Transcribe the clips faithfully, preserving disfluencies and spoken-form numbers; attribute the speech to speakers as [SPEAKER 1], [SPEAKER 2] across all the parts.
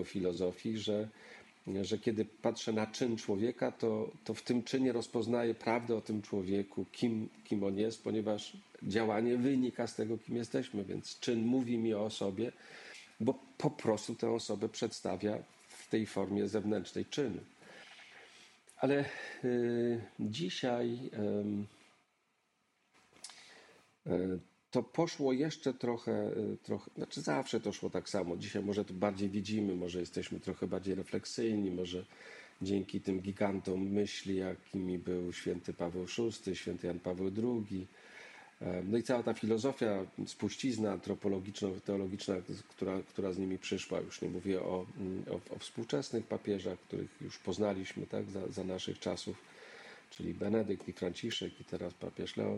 [SPEAKER 1] jego filozofii, że, że kiedy patrzę na czyn człowieka, to, to w tym czynie rozpoznaję prawdę o tym człowieku, kim, kim on jest, ponieważ działanie wynika z tego, kim jesteśmy, więc czyn mówi mi o osobie, bo po prostu tę osobę przedstawia w tej formie zewnętrznej czynu. Ale y, dzisiaj y, y, to poszło jeszcze trochę, y, trochę, znaczy zawsze to szło tak samo. Dzisiaj może to bardziej widzimy, może jesteśmy trochę bardziej refleksyjni, może dzięki tym gigantom myśli, jakimi był święty Paweł szósty, święty Jan Paweł drugi. No i cała ta filozofia, spuścizna antropologiczno-teologiczna, która, która z nimi przyszła, już nie mówię o, o, o współczesnych papieżach, których już poznaliśmy, tak, za, za naszych czasów, czyli Benedykt i Franciszek i teraz papież Leon,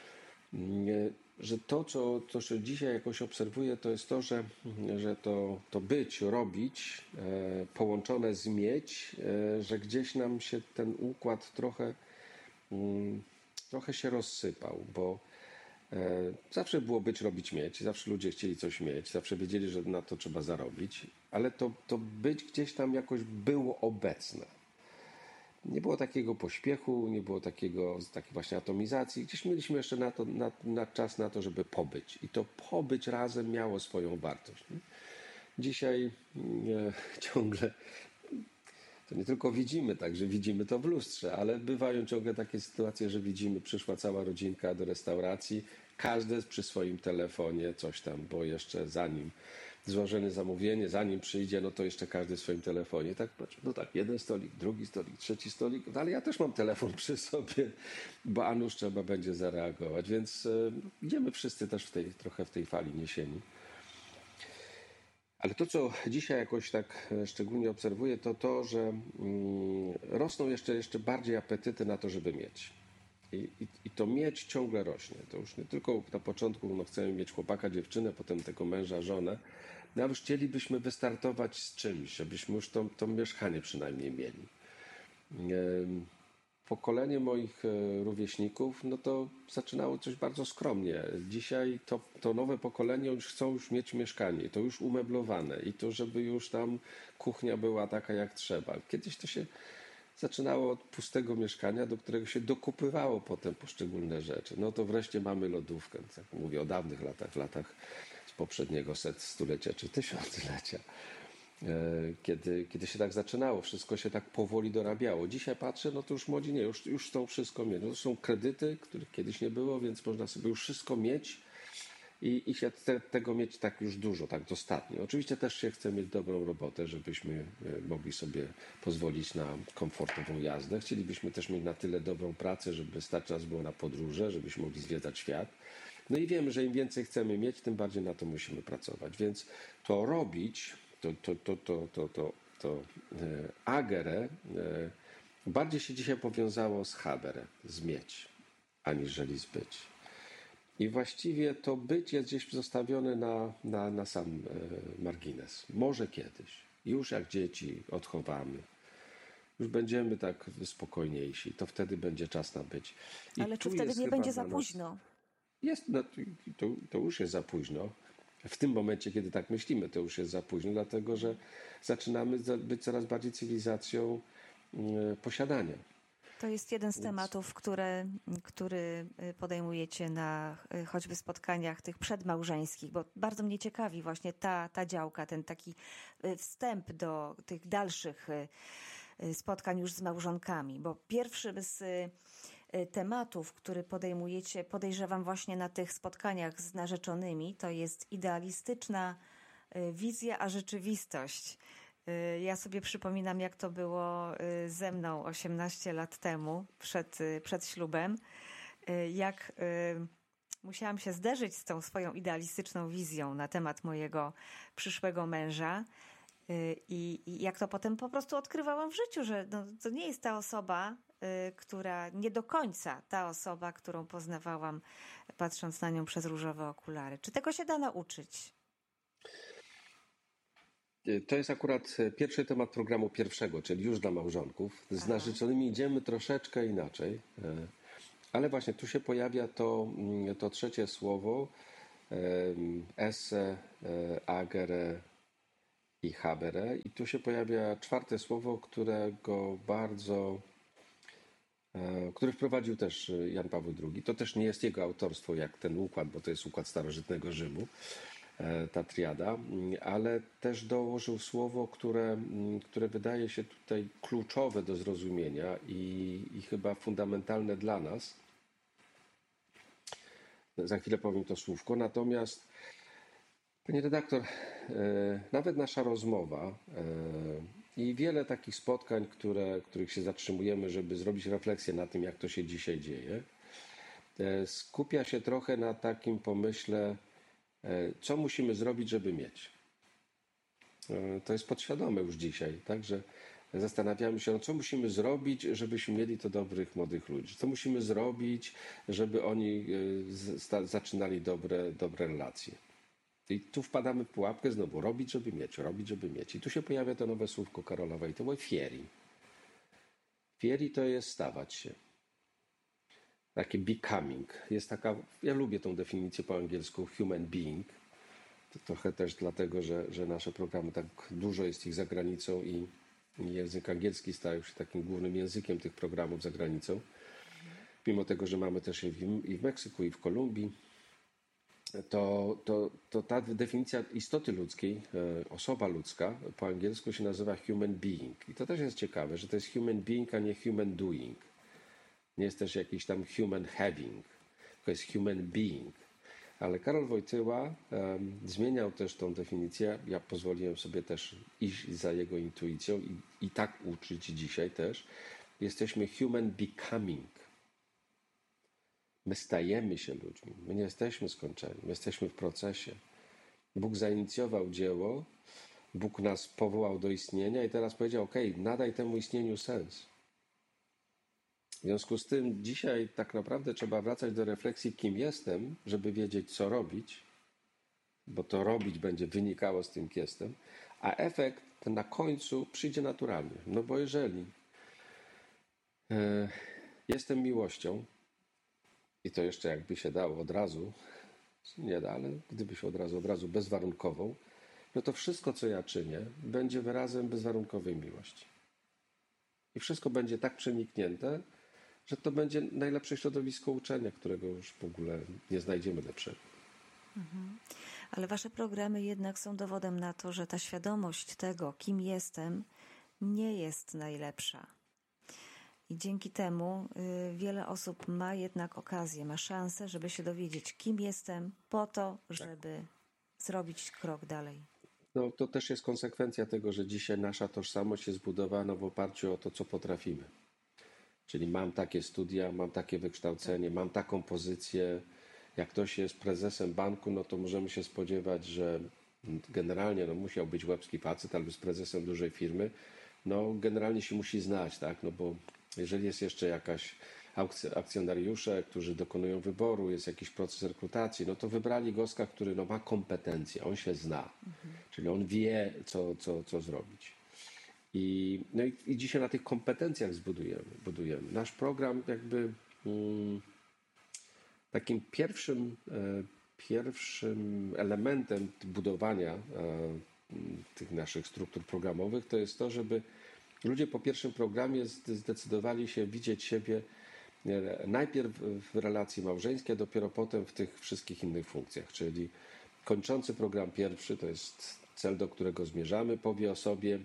[SPEAKER 1] że to, co, to, co dzisiaj jakoś obserwuję, to jest to, że, że to, to być, robić, e, połączone z mieć, e, że gdzieś nam się ten układ trochę, mm, trochę się rozsypał, bo zawsze było być, robić, mieć. Zawsze ludzie chcieli coś mieć. Zawsze wiedzieli, że na to trzeba zarobić. Ale to, to być gdzieś tam jakoś było obecne. Nie było takiego pośpiechu, nie było takiego, takiej właśnie atomizacji. Gdzieś mieliśmy jeszcze na, to, na, na czas na to, żeby pobyć. I to pobyć razem miało swoją wartość. Dzisiaj nie, ciągle... To nie tylko widzimy tak, że widzimy to w lustrze, ale bywają ciągle takie sytuacje, że widzimy, przyszła cała rodzinka do restauracji, każdy przy swoim telefonie coś tam, bo jeszcze zanim złożone zamówienie, zanim przyjdzie, no to jeszcze każdy w swoim telefonie. Tak, no tak, jeden stolik, drugi stolik, trzeci stolik, no ale ja też mam telefon przy sobie, bo a nuż trzeba będzie zareagować, więc y, idziemy wszyscy też w tej, trochę w tej fali niesieni. Ale to, co dzisiaj jakoś tak szczególnie obserwuję, to to, że mm, rosną jeszcze, jeszcze bardziej apetyty na to, żeby mieć. I, i, I to mieć ciągle rośnie. To już nie tylko na początku no, chcemy mieć chłopaka, dziewczynę, potem tego męża, żonę. No, a już chcielibyśmy wystartować z czymś, żebyśmy już to, to mieszkanie przynajmniej mieli. Ym, Pokolenie moich rówieśników, no to zaczynało coś bardzo skromnie. Dzisiaj to, to nowe pokolenie już chcą już mieć mieszkanie, to już umeblowane i to, żeby już tam kuchnia była taka jak trzeba. Kiedyś to się zaczynało od pustego mieszkania, do którego się dokupywało potem poszczególne rzeczy. No to wreszcie mamy lodówkę. Tak mówię o dawnych latach, latach z poprzedniego set stulecia czy tysiąclecia. Kiedy, kiedy się tak zaczynało, wszystko się tak powoli dorabiało. Dzisiaj patrzę, no to już młodzi nie, już, już chcą wszystko mieć. No to są kredyty, których kiedyś nie było, więc można sobie już wszystko mieć i, i się te, tego mieć tak już dużo, tak dostatnio. Oczywiście też się chce mieć dobrą robotę, żebyśmy mogli sobie pozwolić na komfortową jazdę. Chcielibyśmy też mieć na tyle dobrą pracę, żeby stać nas było na podróże, żebyśmy mogli zwiedzać świat. No i wiemy, że im więcej chcemy mieć, tym bardziej na to musimy pracować. Więc to robić, to, to, to, to, to, to, to e, agere e, bardziej się dzisiaj powiązało z habere, z mieć, aniżeli z być. I właściwie to być jest gdzieś zostawione na, na, na sam e, margines. Może kiedyś, już jak dzieci odchowamy, już będziemy tak spokojniejsi, to wtedy będzie czas na być.
[SPEAKER 2] I ale czy wtedy nie będzie za późno?
[SPEAKER 1] Jest, no, to, to już jest za późno. W tym momencie, kiedy tak myślimy, to już jest za późno, dlatego że zaczynamy być coraz bardziej cywilizacją posiadania.
[SPEAKER 2] To jest jeden z tematów, które, który podejmujecie na choćby spotkaniach tych przedmałżeńskich, bo bardzo mnie ciekawi właśnie ta, ta działka, ten taki wstęp do tych dalszych spotkań już z małżonkami, bo pierwszym z tematów, który podejmujecie, podejrzewam właśnie na tych spotkaniach z narzeczonymi, to jest idealistyczna wizja, a rzeczywistość. Ja sobie przypominam, jak to było ze mną osiemnaście lat temu, przed, przed ślubem, jak musiałam się zderzyć z tą swoją idealistyczną wizją na temat mojego przyszłego męża i, i jak to potem po prostu odkrywałam w życiu, że no, to nie jest ta osoba, która nie do końca ta osoba, którą poznawałam, patrząc na nią przez różowe okulary. Czy tego się da nauczyć?
[SPEAKER 1] To jest akurat pierwszy temat programu pierwszego, czyli już dla małżonków. Z
[SPEAKER 2] Aha.
[SPEAKER 1] narzeczonymi idziemy troszeczkę inaczej, ale właśnie tu się pojawia to, to trzecie słowo, esse, agere, i habere. I tu się pojawia czwarte słowo, którego bardzo, e, który wprowadził też Jan Paweł drugi. To też nie jest jego autorstwo jak ten układ, bo to jest układ starożytnego Rzymu, e, ta triada, mm, ale też dołożył słowo, które, mm, które wydaje się tutaj kluczowe do zrozumienia i, i chyba fundamentalne dla nas. Za chwilę powiem to słówko, natomiast Pani redaktor, e, nawet nasza rozmowa e, i wiele takich spotkań, które, których się zatrzymujemy, żeby zrobić refleksję na tym, jak to się dzisiaj dzieje, e, skupia się trochę na takim pomyśle, e, co musimy zrobić, żeby mieć. E, To jest podświadome już dzisiaj, także zastanawiamy się, no co musimy zrobić, żebyśmy mieli to dobrych młodych ludzi. Co musimy zrobić, żeby oni e, z- sta- zaczynali dobre, dobre relacje. I tu wpadamy w pułapkę znowu, robić, żeby mieć, robić, żeby mieć. I tu się pojawia to nowe słówko Karola Wojtyły, fieri. Fieri to jest stawać się. Takie becoming. Jest taka, ja lubię tą definicję po angielsku, human being. To trochę też dlatego, że, że nasze programy, tak dużo jest ich za granicą i, i język angielski stał się takim głównym językiem tych programów za granicą. Mimo tego, że mamy też i w, i w Meksyku, i w Kolumbii. To, to, to ta definicja istoty ludzkiej, e, osoba ludzka po angielsku się nazywa human being. I to też jest ciekawe, że to jest human being, a nie human doing. Nie jest też jakiś tam human having, to jest human being. Ale Karol Wojtyła um, zmieniał też tą definicję. Ja pozwoliłem sobie też iść za jego intuicją i, i tak uczyć dzisiaj też. Jesteśmy human becoming. My stajemy się ludźmi, my nie jesteśmy skończeni, my jesteśmy w procesie. Bóg zainicjował dzieło, Bóg nas powołał do istnienia i teraz powiedział, ok, nadaj temu istnieniu sens. W związku z tym dzisiaj tak naprawdę trzeba wracać do refleksji, kim jestem, żeby wiedzieć, co robić, bo to robić będzie wynikało z tym, kim jestem, a efekt na końcu przyjdzie naturalnie. No bo jeżeli e, jestem miłością, i to jeszcze jakby się dało od razu, nie da, ale gdyby się od razu, od razu bezwarunkową, no to wszystko, co ja czynię, będzie wyrazem bezwarunkowej miłości. I wszystko będzie tak przeniknięte, że to będzie najlepsze środowisko uczenia, którego już w ogóle nie znajdziemy lepszego.
[SPEAKER 2] Ale wasze programy jednak są dowodem na to, że ta świadomość tego, kim jestem, nie jest najlepsza. I dzięki temu y, wiele osób ma jednak okazję, ma szansę, żeby się dowiedzieć, kim jestem, po to, żeby zrobić krok dalej.
[SPEAKER 1] No to też jest konsekwencja tego, że dzisiaj nasza tożsamość jest zbudowana w oparciu o to, co potrafimy. Czyli mam takie studia, mam takie wykształcenie, mam taką pozycję. Jak ktoś jest prezesem banku, no to możemy się spodziewać, że generalnie no, musiał być łebski facet albo jest prezesem dużej firmy. No generalnie się musi znać, tak? No bo jeżeli jest jeszcze jakaś aukc- akcjonariusze, którzy dokonują wyboru, jest jakiś proces rekrutacji, no to wybrali gościa, który no, ma kompetencje, on się zna, czyli on wie, co, co, co zrobić. I, no i, i dzisiaj na tych kompetencjach zbudujemy, budujemy. Nasz program jakby mm, takim pierwszym, e, pierwszym elementem budowania e, m, tych naszych struktur programowych to jest to, żeby ludzie po pierwszym programie zde- zdecydowali się widzieć siebie e, najpierw w relacji małżeńskiej, a dopiero potem w tych wszystkich innych funkcjach. Czyli kończący program pierwszy, to jest cel, do którego zmierzamy, powie o sobie: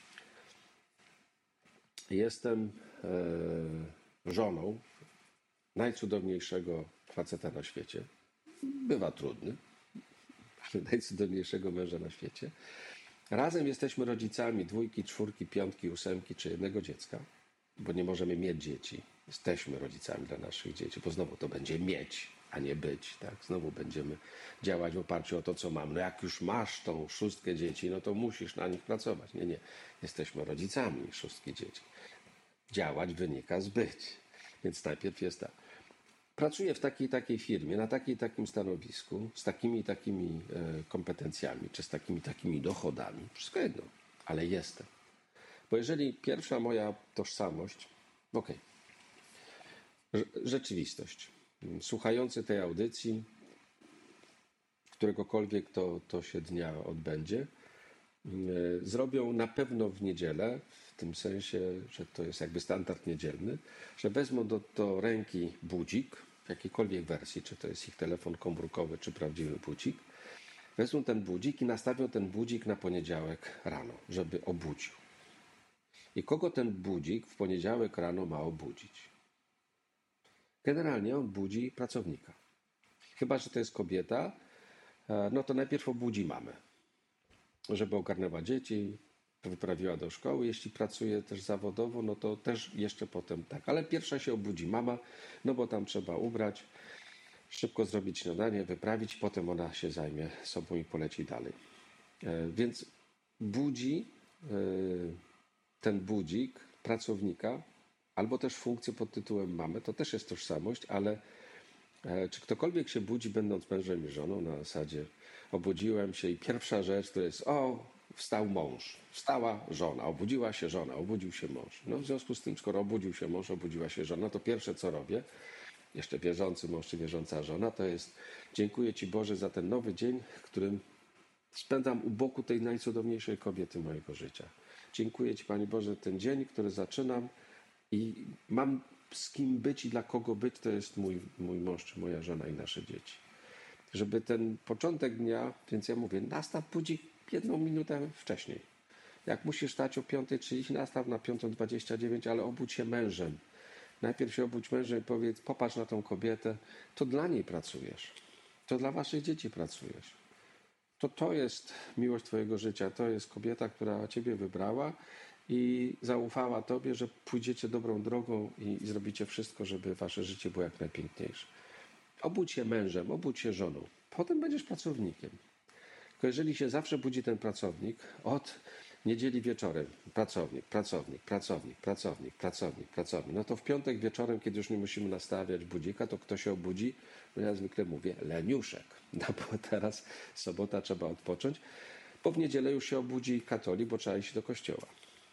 [SPEAKER 1] jestem e, żoną najcudowniejszego faceta na świecie. Bywa trudny, ale najcudowniejszego męża na świecie. Razem jesteśmy rodzicami dwójki, czwórki, piątki, ósemki czy jednego dziecka, bo nie możemy mieć dzieci. Jesteśmy rodzicami dla naszych dzieci, bo znowu to będzie mieć, a nie być. Tak? Znowu będziemy działać w oparciu o to, co mam. No jak już masz tą szóstkę dzieci, no to musisz na nich pracować. Nie, nie. Jesteśmy rodzicami szóstki dzieci. Działać wynika z być. Więc najpierw jest tak. Pracuję w takiej takiej firmie, na takiej takim stanowisku, z takimi takimi e, kompetencjami, czy z takimi takimi dochodami. Wszystko jedno, ale jestem. Bo jeżeli pierwsza moja tożsamość, okej, okay, rzeczywistość, słuchający tej audycji, któregokolwiek to, to się dnia odbędzie, zrobią na pewno w niedzielę, w tym sensie, że to jest jakby standard niedzielny, że wezmą do, do ręki budzik w jakiejkolwiek wersji, czy to jest ich telefon komórkowy, czy prawdziwy budzik, wezmą ten budzik i nastawią ten budzik na poniedziałek rano, żeby obudził. I kogo ten budzik w poniedziałek rano ma obudzić? Generalnie on budzi pracownika. Chyba że to jest kobieta, no to najpierw obudzi mamę, żeby ogarnęła dzieci, wyprawiła do szkoły. Jeśli pracuje też zawodowo, no to też jeszcze potem tak. Ale pierwsza się obudzi mama, no bo tam trzeba ubrać, szybko zrobić śniadanie, wyprawić, potem ona się zajmie sobą i poleci dalej. Więc budzi ten budzik pracownika, albo też funkcję pod tytułem mamy, to też jest tożsamość, ale czy ktokolwiek się budzi, będąc mężem i żoną, na zasadzie obudziłem się i pierwsza rzecz to jest o, wstał mąż, wstała żona, obudziła się żona, obudził się mąż. No w związku z tym, skoro obudził się mąż, obudziła się żona, to pierwsze co robię, jeszcze wierzący mąż czy wierząca żona, to jest dziękuję Ci Boże za ten nowy dzień, w którym spędzam u boku tej najcudowniejszej kobiety mojego życia. Dziękuję Ci Panie Boże ten dzień, który zaczynam i mam z kim być i dla kogo być, to jest mój, mój mąż czy moja żona i nasze dzieci. Żeby ten początek dnia, więc ja mówię, nastaw budzik jedną minutę wcześniej. Jak musisz stać o piąta trzydzieści, nastaw na piąta dwadzieścia dziewięć, ale obudź się mężem. Najpierw się obudź mężem i powiedz, popatrz na tą kobietę, to dla niej pracujesz. To dla waszych dzieci pracujesz. To to jest miłość twojego życia. To jest kobieta, która ciebie wybrała i zaufała tobie, że pójdziecie dobrą drogą i, i zrobicie wszystko, żeby wasze życie było jak najpiękniejsze. Obudź się mężem, obudź się żoną. Potem będziesz pracownikiem. Tylko jeżeli się zawsze budzi ten pracownik, od niedzieli wieczorem pracownik, pracownik, pracownik, pracownik, pracownik, pracownik, no to w piątek wieczorem, kiedy już nie musimy nastawiać budzika, to kto się obudzi? No ja zwykle mówię leniuszek, no bo teraz sobota trzeba odpocząć, bo w niedzielę już się obudzi katolik, bo trzeba iść do kościoła.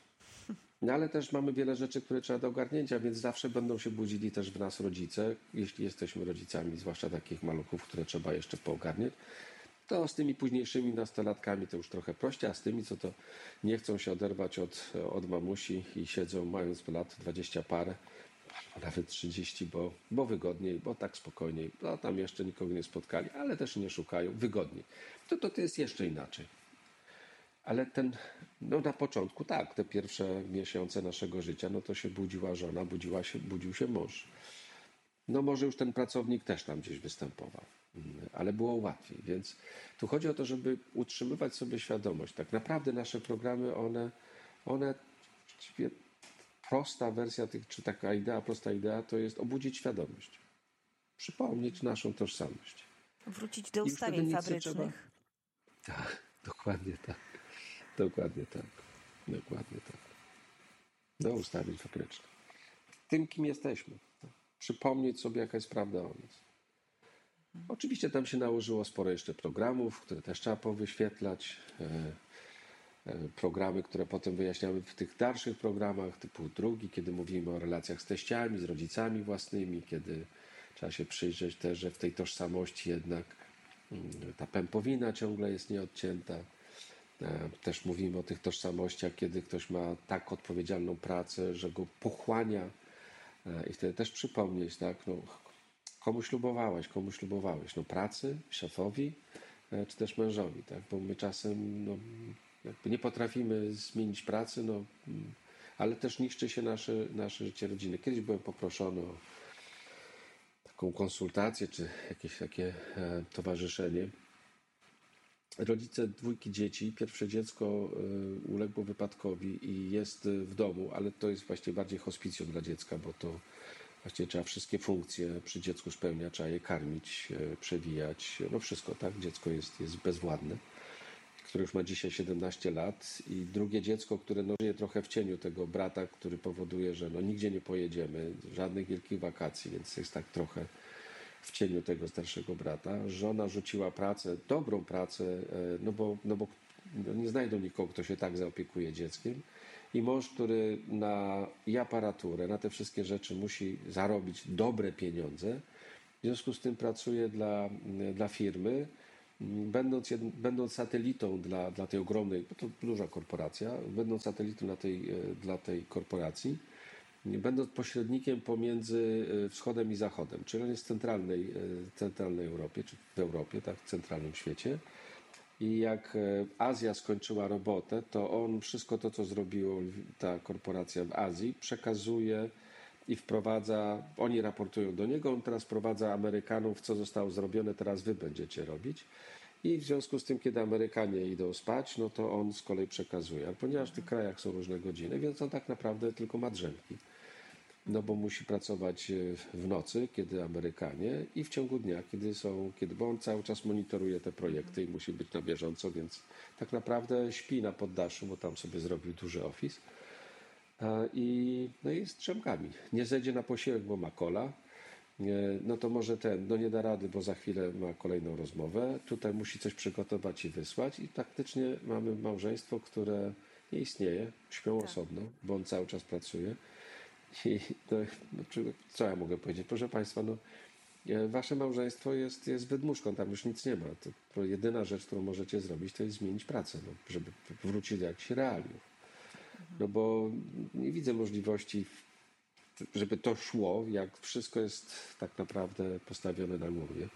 [SPEAKER 1] No ale też mamy wiele rzeczy, które trzeba do ogarnięcia, więc zawsze będą się budzili też w nas rodzice, jeśli jesteśmy rodzicami, zwłaszcza takich maluchów, które trzeba jeszcze poogarniać. To z tymi późniejszymi nastolatkami to już trochę prościej, a z tymi, co to nie chcą się oderwać od, od mamusi i siedzą mając lat dwadzieścia parę, albo nawet trzydzieści, bo, bo wygodniej, bo tak spokojniej, bo tam jeszcze nikogo nie spotkali, ale też nie szukają, wygodniej. To, to, to jest jeszcze inaczej. Ale ten, no na początku tak, te pierwsze miesiące naszego życia, no to się budziła żona, budziła się, budził się mąż. No może już ten pracownik też tam gdzieś występował, ale było łatwiej, więc tu chodzi o to, żeby utrzymywać sobie świadomość. Tak naprawdę nasze programy, one, one właściwie prosta wersja tych, czy taka idea, prosta idea, to jest obudzić świadomość. Przypomnieć naszą tożsamość.
[SPEAKER 2] Wrócić do ustawień fabrycznych.
[SPEAKER 1] Trzeba... Tak, dokładnie tak. Dokładnie tak. Dokładnie tak. Do ustawień fabrycznych. Tym, kim jesteśmy. Przypomnieć sobie, jaka jest prawda o nas. Oczywiście tam się nałożyło sporo jeszcze programów, które też trzeba powyświetlać. Programy, które potem wyjaśniamy w tych dalszych programach, typu drugi, kiedy mówimy o relacjach z teściami, z rodzicami własnymi, kiedy trzeba się przyjrzeć też, że w tej tożsamości jednak ta pępowina ciągle jest nieodcięta. Też mówimy o tych tożsamościach, kiedy ktoś ma tak odpowiedzialną pracę, że go pochłania. I wtedy też przypomnieć, tak, no, komu ślubowałeś, komu ślubowałeś, no pracy, szefowi, czy też mężowi, tak, bo my czasem no, jakby nie potrafimy zmienić pracy, no, ale też niszczy się nasze, nasze życie rodziny. Kiedyś byłem poproszony o taką konsultację, czy jakieś takie e, towarzyszenie. Rodzice dwójki dzieci, pierwsze dziecko y, uległo wypadkowi i jest w domu, ale to jest właściwie bardziej hospicjum dla dziecka, bo to właściwie trzeba wszystkie funkcje przy dziecku spełniać, trzeba je karmić, y, przewijać, no wszystko, tak? Dziecko jest, jest bezwładne, które już ma dzisiaj siedemnaście lat i drugie dziecko, które no, żyje trochę w cieniu tego brata, który powoduje, że no, nigdzie nie pojedziemy, żadnych wielkich wakacji, więc jest tak trochę w cieniu tego starszego brata. Żona rzuciła pracę, dobrą pracę, no bo, no bo nie znajdą nikogo, kto się tak zaopiekuje dzieckiem. I mąż, który na i aparaturę, na te wszystkie rzeczy musi zarobić dobre pieniądze, w związku z tym pracuje dla, dla firmy, będąc, jed, będąc satelitą dla, dla tej ogromnej, bo to duża korporacja, będąc satelitą dla tej, dla tej korporacji, będąc pośrednikiem pomiędzy wschodem i zachodem, czyli on jest w centralnej, centralnej Europie, czy w Europie, tak, w centralnym świecie. I jak Azja skończyła robotę, to on wszystko to, co zrobiła ta korporacja w Azji, przekazuje i wprowadza, oni raportują do niego, on teraz wprowadza Amerykanów, co zostało zrobione, teraz wy będziecie robić. I w związku z tym, kiedy Amerykanie idą spać, no to on z kolei przekazuje. Ale ponieważ w tych krajach są różne godziny, więc on tak naprawdę tylko ma drzemki. No bo musi pracować w nocy, kiedy Amerykanie, i w ciągu dnia, kiedy są, kiedy, bo on cały czas monitoruje te projekty i musi być na bieżąco, więc tak naprawdę śpi na poddaszu, bo tam sobie zrobił duży office. I, no i z drzemkami. Nie zejdzie na posiłek, bo ma kola. No to może ten, no nie da rady, bo za chwilę ma kolejną rozmowę. Tutaj musi coś przygotować i wysłać. I praktycznie mamy małżeństwo, które nie istnieje. Śpią tak. osobno, bo on cały czas pracuje. I no, co ja mogę powiedzieć? Proszę Państwa, no, wasze małżeństwo jest, jest wydmuszką, tam już nic nie ma. To, to jedyna rzecz, którą możecie zrobić, to jest zmienić pracę, no, żeby wrócić do jakichś realiów. No bo nie widzę możliwości, żeby to szło, jak wszystko jest tak naprawdę postawione na głowie.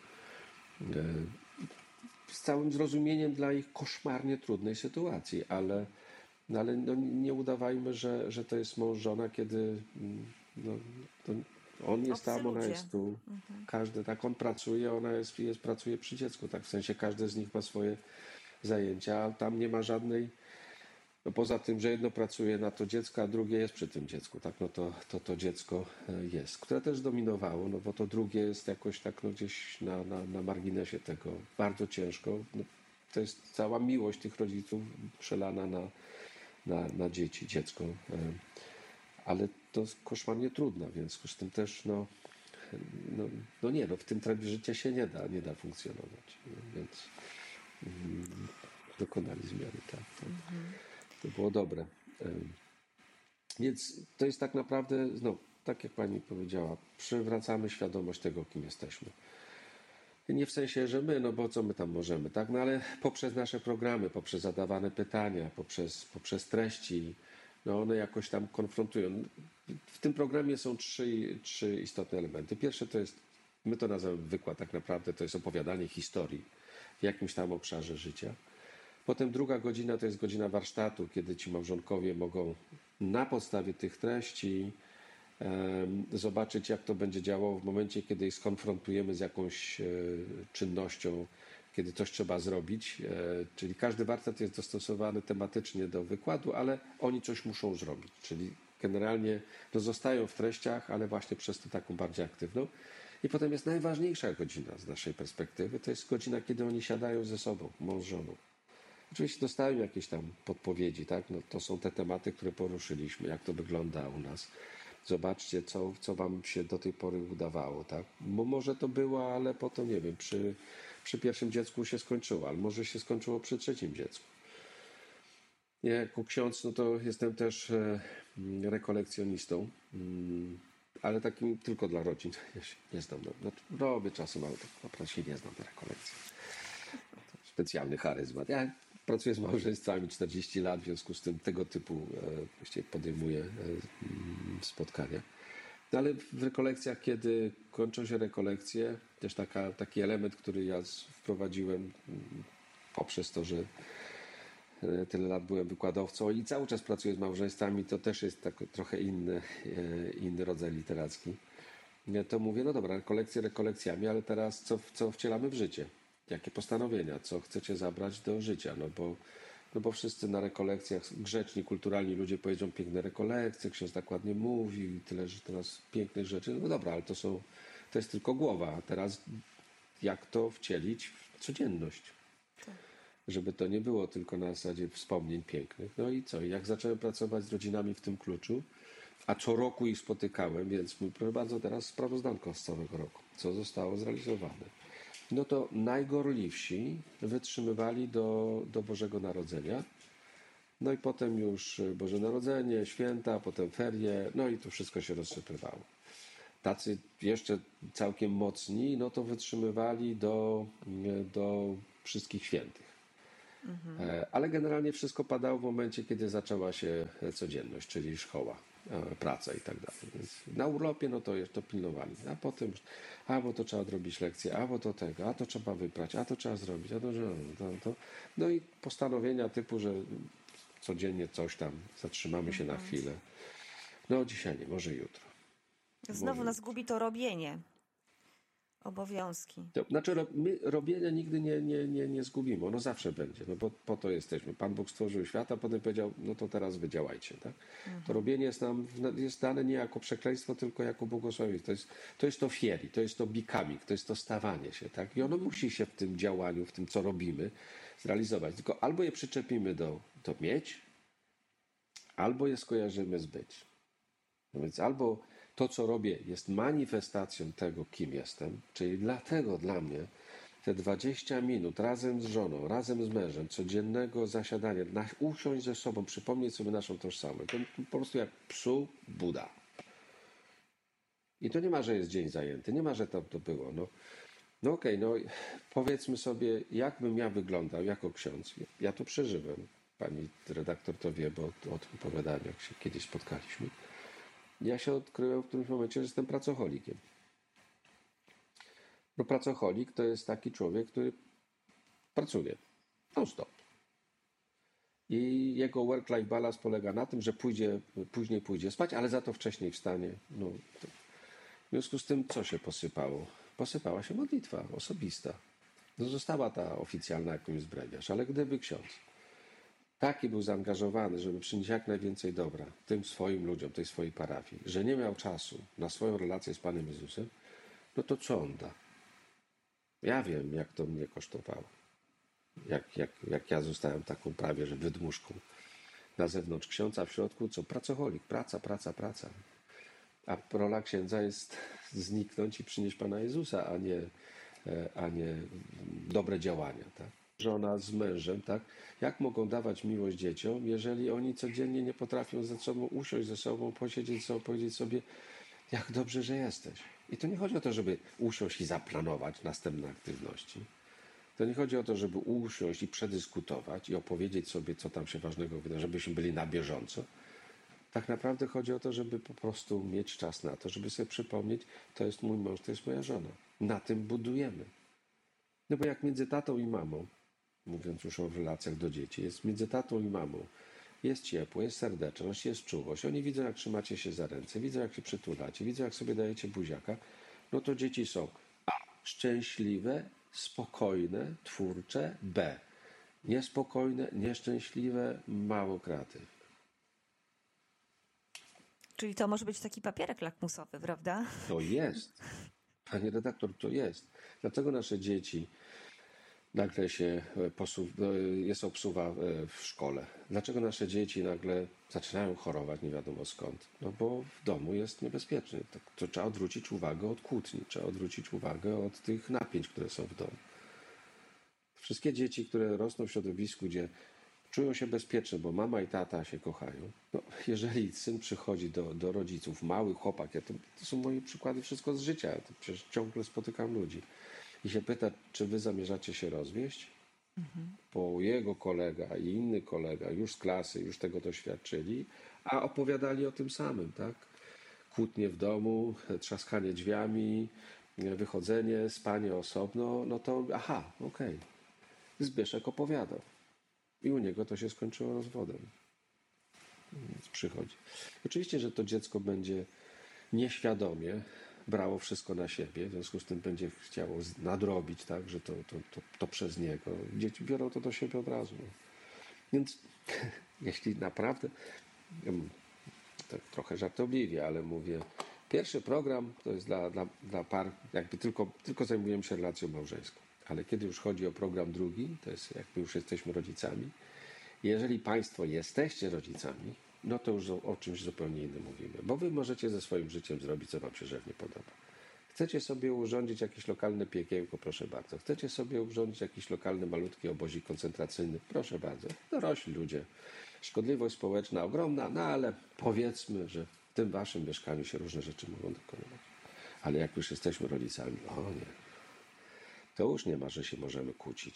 [SPEAKER 1] Z całym zrozumieniem dla ich koszmarnie trudnej sytuacji, ale No ale no, nie udawajmy, że, że to jest mąż, żona, kiedy no, to on jest tam, ona jest tu. Mhm. Każdy, tak, on pracuje, ona jest, jest, pracuje przy dziecku, tak, w sensie każdy z nich ma swoje zajęcia, a tam nie ma żadnej, no poza tym, że jedno pracuje na to dziecko, a drugie jest przy tym dziecku, tak, no to to, to dziecko jest, które też dominowało, no bo to drugie jest jakoś tak, no gdzieś na, na, na marginesie tego, bardzo ciężko, no, to jest cała miłość tych rodziców przelana na Na, na dzieci, dziecko, ale to koszmarnie trudne, w związku z tym też no, no, no nie, no w tym trybie życia się nie da, nie da funkcjonować, no, więc mm, dokonali zmiany, tak, to, to było dobre. Więc to jest tak naprawdę, no, tak jak pani powiedziała, przywracamy świadomość tego, kim jesteśmy. Nie w sensie, że my, no bo co my tam możemy, tak? No ale poprzez nasze programy, poprzez zadawane pytania, poprzez, poprzez treści, no one jakoś tam konfrontują. W tym programie są trzy, trzy istotne elementy. Pierwsze to jest, my to nazywamy wykład tak naprawdę, to jest opowiadanie historii w jakimś tam obszarze życia. Potem druga godzina to jest godzina warsztatu, kiedy ci małżonkowie mogą na podstawie tych treści zobaczyć, jak to będzie działało w momencie, kiedy ich skonfrontujemy z jakąś czynnością, kiedy coś trzeba zrobić. Czyli każdy warsztat jest dostosowany tematycznie do wykładu, ale oni coś muszą zrobić. Czyli generalnie no, zostają w treściach, ale właśnie przez to taką bardziej aktywną. I potem jest najważniejsza godzina z naszej perspektywy. To jest godzina, kiedy oni siadają ze sobą, mąż z żoną. Oczywiście dostają jakieś tam podpowiedzi, tak? No, to są te tematy, które poruszyliśmy, jak to wygląda u nas. Zobaczcie, co, co wam się do tej pory udawało, tak? Bo może to było, ale potem, nie wiem, przy, przy pierwszym dziecku się skończyło, ale może się skończyło przy trzecim dziecku. Ja jako ksiądz, no to jestem też e, rekolekcjonistą, mm, ale takim tylko dla rodzin. Ja się nie znam, no, robię czasem, ale tak naprawdę się nie znam na rekolekcji. Specjalny charyzmat. Ja pracuję z małżeństwami czterdzieści lat, w związku z tym tego typu e, podejmuję e, spotkania. No ale w rekolekcjach, kiedy kończą się rekolekcje, też taka, taki element, który ja wprowadziłem poprzez to, że tyle lat byłem wykładowcą i cały czas pracuję z małżeństwami, to też jest tak, trochę inny, e, inny rodzaj literacki. Ja to mówię, no dobra, rekolekcje rekolekcjami, ale teraz co, co wcielamy w życie? Jakie postanowienia, co chcecie zabrać do życia, no bo, no bo wszyscy na rekolekcjach grzeczni, kulturalni ludzie powiedzą piękne rekolekcje, ksiądz tak ładnie mówił i tyle, że teraz pięknych rzeczy, no dobra, ale to są, to jest tylko głowa, a teraz jak to wcielić w codzienność, tak. Żeby to nie było tylko na zasadzie wspomnień pięknych. No i co, jak zacząłem pracować z rodzinami w tym kluczu, a co roku ich spotykałem, więc mój, proszę bardzo, teraz sprawozdanko z całego roku, co zostało zrealizowane. No to najgorliwsi wytrzymywali do, do Bożego Narodzenia. No i potem już Boże Narodzenie, święta, potem ferie, no i tu wszystko się rozsypywało. Tacy jeszcze całkiem mocni, no to wytrzymywali do, do wszystkich świętych. E, Ale generalnie wszystko padało w momencie, kiedy zaczęła się codzienność, czyli szkoła, e, praca i tak dalej. Więc na urlopie, no to jeszcze to pilnowali. A potem, a bo to trzeba odrobić lekcję, a bo to tego, a to trzeba wyprać, a to trzeba zrobić, a to, że- to, to. No i postanowienia typu, że codziennie coś tam, zatrzymamy się na chwilę. No dzisiaj nie, może jutro.
[SPEAKER 2] Znowu
[SPEAKER 1] Może
[SPEAKER 2] nas gubi to robienie, obowiązki.
[SPEAKER 1] To, znaczy, ro- my robienia nigdy nie, nie, nie, nie zgubimy, ono zawsze będzie, no bo po to jesteśmy. Pan Bóg stworzył świat, a potem powiedział, no to teraz wy działajcie, tak? To robienie jest nam, jest dane nie jako przekleństwo, tylko jako błogosławieństwo. To jest to, jest to fieri, to jest to becoming, to jest to stawanie się, tak? I ono musi się w tym działaniu, w tym, co robimy, zrealizować. Tylko albo je przyczepimy do, do mieć, albo je skojarzymy z być. No więc albo to, co robię, jest manifestacją tego, kim jestem, czyli dlatego dla mnie te dwadzieścia minut razem z żoną, razem z mężem, codziennego zasiadania, na, usiąść ze sobą, przypomnieć sobie naszą tożsamość. To po prostu jak psu Buda. I to nie ma, że jest dzień zajęty, nie ma, że to, to było. No, no okej, no powiedzmy sobie, jakbym ja wyglądał jako ksiądz. Ja to przeżyłem. Pani redaktor to wie, bo o tym opowiadałem, jak się kiedyś spotkaliśmy. Ja się odkryłem w którymś momencie, że jestem pracocholikiem. No pracocholik to jest taki człowiek, który pracuje non-stop. I jego work-life balance polega na tym, że pójdzie, później pójdzie spać, ale za to wcześniej wstanie. No, to w związku z tym, co się posypało? Posypała się modlitwa osobista. No, została ta oficjalna jakąś zbrewiarz, ale gdyby ksiądz taki był zaangażowany, żeby przynieść jak najwięcej dobra tym swoim ludziom, tej swojej parafii, że nie miał czasu na swoją relację z Panem Jezusem, no to co on da? Ja wiem, jak to mnie kosztowało. Jak, jak, jak ja zostałem taką prawie, że wydmuszką na zewnątrz księdza, w środku co? Pracocholik, praca, praca, praca. A rola księdza jest zniknąć i przynieść Pana Jezusa, a nie, e, a nie dobre działania, tak? Żona z mężem, tak? Jak mogą dawać miłość dzieciom, jeżeli oni codziennie nie potrafią ze sobą usiąść ze sobą, posiedzieć sobą, powiedzieć sobie, jak dobrze, że jesteś. I to nie chodzi o to, żeby usiąść i zaplanować następne aktywności. To nie chodzi o to, żeby usiąść i przedyskutować i opowiedzieć sobie, co tam się ważnego wydarzy, żebyśmy byli na bieżąco. Tak naprawdę chodzi o to, żeby po prostu mieć czas na to, żeby sobie przypomnieć, to jest mój mąż, to jest moja żona. Na tym budujemy. No bo jak między tatą i mamą, mówiąc już o relacjach do dzieci, jest między tatą i mamą, jest ciepło, jest serdeczność, jest czułość. Oni widzą, jak trzymacie się za ręce, widzą, jak się przytulacie, widzą, jak sobie dajecie buziaka. No to dzieci są A. Szczęśliwe, spokojne, twórcze. B. Niespokojne, nieszczęśliwe, mało kreatywne.
[SPEAKER 2] Czyli to może być taki papierek lakmusowy, prawda?
[SPEAKER 1] To jest. Panie redaktor, to jest. Dlaczego nasze dzieci nagle się posu... jest obsuwa w szkole? Dlaczego nasze dzieci nagle zaczynają chorować nie wiadomo skąd? No bo w domu jest niebezpiecznie. To, to trzeba odwrócić uwagę od kłótni, trzeba odwrócić uwagę od tych napięć, które są w domu. Wszystkie dzieci, które rosną w środowisku, gdzie czują się bezpieczne, bo mama i tata się kochają. No, jeżeli syn przychodzi do, do rodziców, mały chłopak, ja to, to są moje przykłady wszystko z życia, ja to przecież ciągle spotykam ludzi i się pyta, czy wy zamierzacie się rozwieść? Mhm. Bo jego kolega i inny kolega już z klasy, już tego doświadczyli, a opowiadali o tym samym, tak? Kłótnie w domu, trzaskanie drzwiami, wychodzenie, spanie osobno, no to aha, okej. Okay. Zbyszek opowiadał. I u niego to się skończyło rozwodem. Więc przychodzi. Oczywiście, że to dziecko będzie nieświadomie brało wszystko na siebie, w związku z tym będzie chciało nadrobić, tak, że to, to, to, to przez niego. Dzieci biorą to do siebie od razu. Więc jeśli naprawdę, tak trochę żartobliwie, ale mówię, pierwszy program to jest dla, dla, dla par, jakby tylko, tylko zajmujemy się relacją małżeńską. Ale kiedy już chodzi o program drugi, to jest jakby już jesteśmy rodzicami. Jeżeli Państwo jesteście rodzicami, no to już o czymś zupełnie innym mówimy. Bo Wy możecie ze swoim życiem zrobić, co Wam się żywnie podoba. Chcecie sobie urządzić jakieś lokalne piekiełko, proszę bardzo. Chcecie sobie urządzić jakiś lokalny, malutki obozik koncentracyjny, proszę bardzo. Dorośli ludzie. Szkodliwość społeczna ogromna, no ale powiedzmy, że w tym Waszym mieszkaniu się różne rzeczy mogą dokonywać. Ale jak już jesteśmy rodzicami, o nie. To już nie ma, że się możemy kłócić.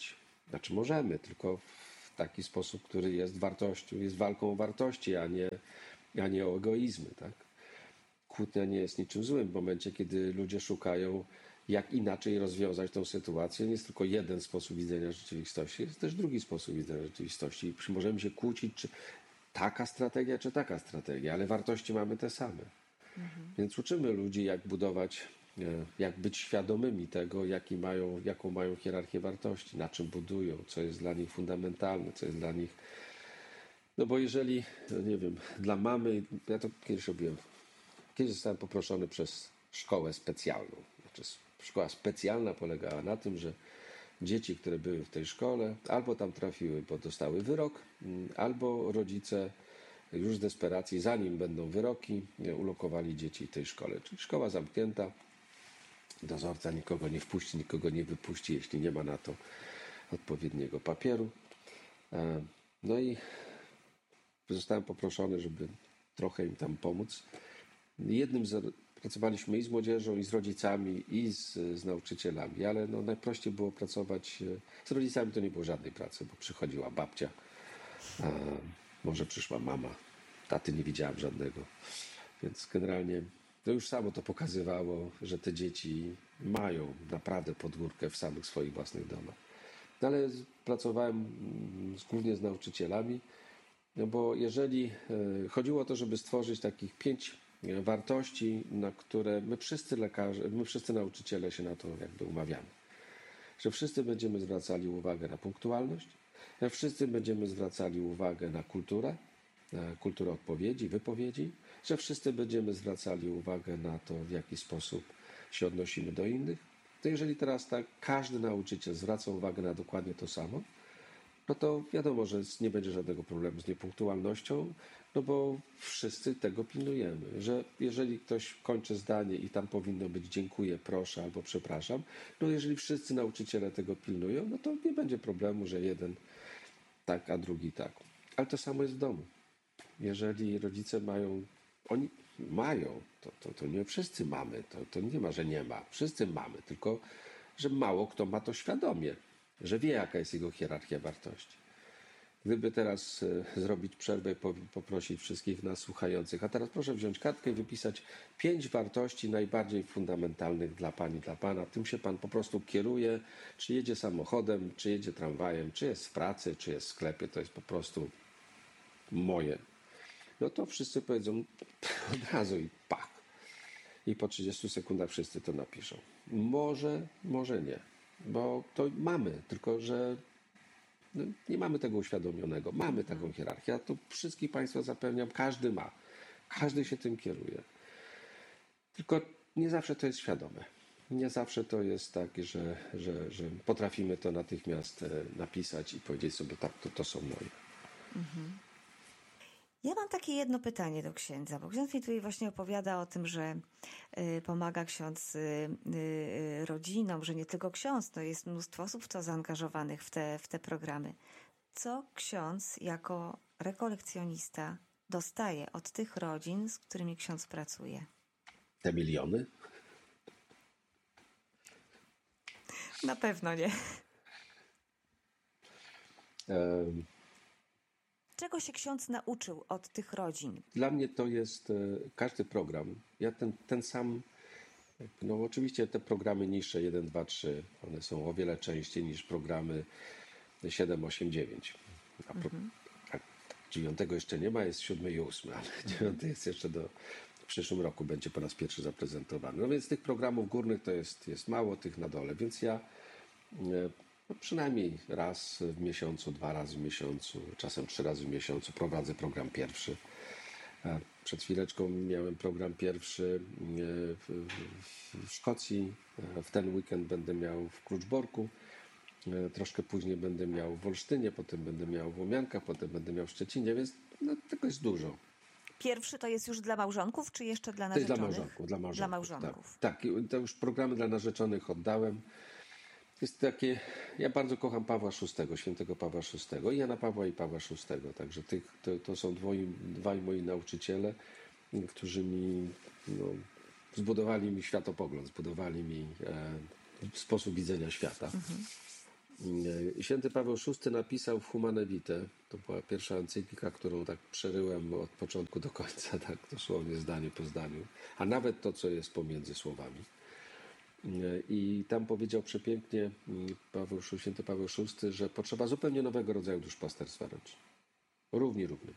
[SPEAKER 1] Znaczy możemy, tylko w taki sposób, który jest wartością, jest walką o wartości, a nie, a nie o egoizmy, tak? Kłótnia nie jest niczym złym w momencie, kiedy ludzie szukają, jak inaczej rozwiązać tą sytuację. Nie jest tylko jeden sposób widzenia rzeczywistości, jest też drugi sposób widzenia rzeczywistości. I możemy się kłócić, czy taka strategia, czy taka strategia, ale wartości mamy te same. Mhm. Więc uczymy ludzi, jak budować, jak być świadomymi tego, jaki mają, jaką mają hierarchię wartości, na czym budują, co jest dla nich fundamentalne, co jest dla nich... No bo jeżeli, nie wiem, dla mamy, ja to kiedyś robiłem, kiedyś zostałem poproszony przez szkołę specjalną. Znaczy, szkoła specjalna polegała na tym, że dzieci, które były w tej szkole, albo tam trafiły, bo dostały wyrok, albo rodzice już z desperacji, zanim będą wyroki, ulokowali dzieci w tej szkole. Czyli szkoła zamknięta, dozorca nikogo nie wpuści, nikogo nie wypuści, jeśli nie ma na to odpowiedniego papieru. No i zostałem poproszony, żeby trochę im tam pomóc. Jednym z, pracowaliśmy i z młodzieżą, i z rodzicami, i z, z nauczycielami, ale no najprościej było pracować z rodzicami. To nie było żadnej pracy, bo przychodziła babcia, a może przyszła mama, taty nie widziałem żadnego, więc generalnie to już samo to pokazywało, że te dzieci mają naprawdę podwórkę w samych swoich własnych domach. No ale pracowałem głównie z nauczycielami, no bo jeżeli chodziło o to, żeby stworzyć takich pięć wartości, na które my wszyscy lekarze, my wszyscy nauczyciele się na to jakby umawiamy. Że wszyscy będziemy zwracali uwagę na punktualność, że wszyscy będziemy zwracali uwagę na kulturę, na kulturę odpowiedzi, wypowiedzi, że wszyscy będziemy zwracali uwagę na to, w jaki sposób się odnosimy do innych. To jeżeli teraz tak każdy nauczyciel zwraca uwagę na dokładnie to samo, no to wiadomo, że nie będzie żadnego problemu z niepunktualnością, no bo wszyscy tego pilnujemy, że jeżeli ktoś kończy zdanie i tam powinno być dziękuję, proszę albo przepraszam, no jeżeli wszyscy nauczyciele tego pilnują, no to nie będzie problemu, że jeden tak, a drugi tak. Ale to samo jest w domu. Jeżeli rodzice mają, oni mają, to, to, to nie wszyscy mamy, to, to nie ma, że nie ma. Wszyscy mamy, tylko że mało kto ma to świadomie, że wie, jaka jest jego hierarchia wartości. Gdyby teraz e, zrobić przerwę i po, poprosić wszystkich nas słuchających, a teraz proszę wziąć kartkę i wypisać pięć wartości najbardziej fundamentalnych dla pani, dla pana. Tym się pan po prostu kieruje, czy jedzie samochodem, czy jedzie tramwajem, czy jest w pracy, czy jest w sklepie, to jest po prostu moje. No to wszyscy powiedzą od razu i pach. I po trzydziestu sekundach wszyscy to napiszą. Może, może nie. Bo to mamy, tylko że no, nie mamy tego uświadomionego. Mamy taką hierarchię. Ja tu wszystkich Państwa zapewniam, każdy ma. Każdy się tym kieruje. Tylko nie zawsze to jest świadome. Nie zawsze to jest tak, że, że, że potrafimy to natychmiast napisać i powiedzieć sobie, tak, to, to są moje.
[SPEAKER 2] Mhm. Ja mam takie jedno pytanie do księdza, bo ksiądz mi tutaj właśnie opowiada o tym, że y, pomaga ksiądz y, y, rodzinom, że nie tylko ksiądz, no jest mnóstwo osób w to zaangażowanych w te, w te programy. Co ksiądz jako rekolekcjonista dostaje od tych rodzin, z którymi ksiądz pracuje?
[SPEAKER 1] Te miliony?
[SPEAKER 2] Na pewno nie.
[SPEAKER 1] Um.
[SPEAKER 2] Czego się ksiądz nauczył od tych rodzin?
[SPEAKER 1] Dla mnie to jest każdy program. Ja ten, ten sam, no oczywiście te programy niższe jeden, dwa, trzy, one są o wiele częściej niż programy siedem, osiem, dziewięć. A pro, mhm. a dziewiątego jeszcze nie ma, jest siódmy i ósmy, ale dziewiąty jest jeszcze do, w przyszłym roku będzie po raz pierwszy zaprezentowany. No więc tych programów górnych to jest, jest mało, tych na dole, więc ja no przynajmniej raz w miesiącu, dwa razy w miesiącu, czasem trzy razy w miesiącu prowadzę program pierwszy. Przed chwileczką miałem program pierwszy w, w Szkocji. W ten weekend będę miał w Kluczborku. Troszkę później będę miał w Olsztynie, potem będę miał w Łomiankach, potem będę miał w Szczecinie, więc no, tego jest dużo.
[SPEAKER 2] Pierwszy to jest już dla małżonków, czy jeszcze dla narzeczonych?
[SPEAKER 1] To jest dla małżonków. Dla małżonków,
[SPEAKER 2] dla małżonków.
[SPEAKER 1] Tak, tak, to już programy dla narzeczonych oddałem. Jest takie, ja bardzo kocham Pawła szóstego, świętego Pawła szóstego, i Jana Pawła i Pawła szóstego, także tych, to, to są dwoi, dwaj moi nauczyciele, którzy mi no, zbudowali mi światopogląd, zbudowali mi e, sposób widzenia świata. Mhm. Święty Paweł szósty napisał w Humane Vitae, to była pierwsza encyklika, którą tak przeryłem od początku do końca, tak dosłownie zdanie po zdaniu, a nawet to, co jest pomiędzy słowami. I tam powiedział przepięknie Paweł, święty Paweł szósty, że potrzeba zupełnie nowego rodzaju duszpasterstwa ręcznego. Równi równy.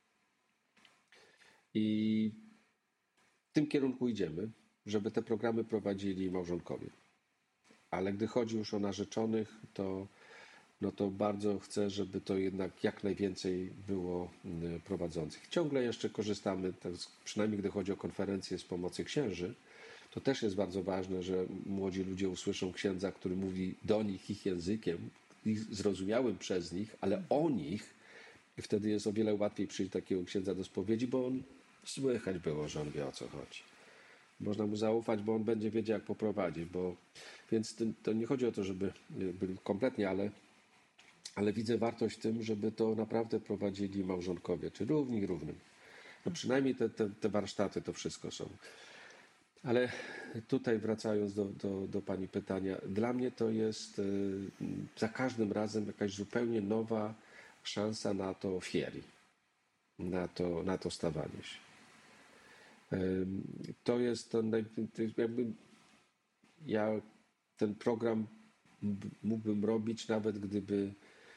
[SPEAKER 1] I w tym kierunku idziemy, żeby te programy prowadzili małżonkowie. Ale gdy chodzi już o narzeczonych, to, no to bardzo chcę, żeby to jednak jak najwięcej było prowadzących. Ciągle jeszcze korzystamy, tak, przynajmniej gdy chodzi o konferencje, z pomocy księży. To też jest bardzo ważne, że młodzi ludzie usłyszą księdza, który mówi do nich ich językiem, zrozumiałym przez nich, ale o nich. I wtedy jest o wiele łatwiej przyjść takiego księdza do spowiedzi, bo on słychać było, że on wie, o co chodzi. Można mu zaufać, bo on będzie wiedział, jak poprowadzić. Bo... Więc to nie chodzi o to, żeby byli kompletnie, ale, ale widzę wartość w tym, żeby to naprawdę prowadzili małżonkowie, czy równi równym. No przynajmniej te, te, te warsztaty to wszystko są. Ale tutaj wracając do, do, do pani pytania, dla mnie to jest za każdym razem jakaś zupełnie nowa szansa na to fieri, na to, na to stawanie się. To jest to, jakby ja ten program mógłbym robić, nawet gdyby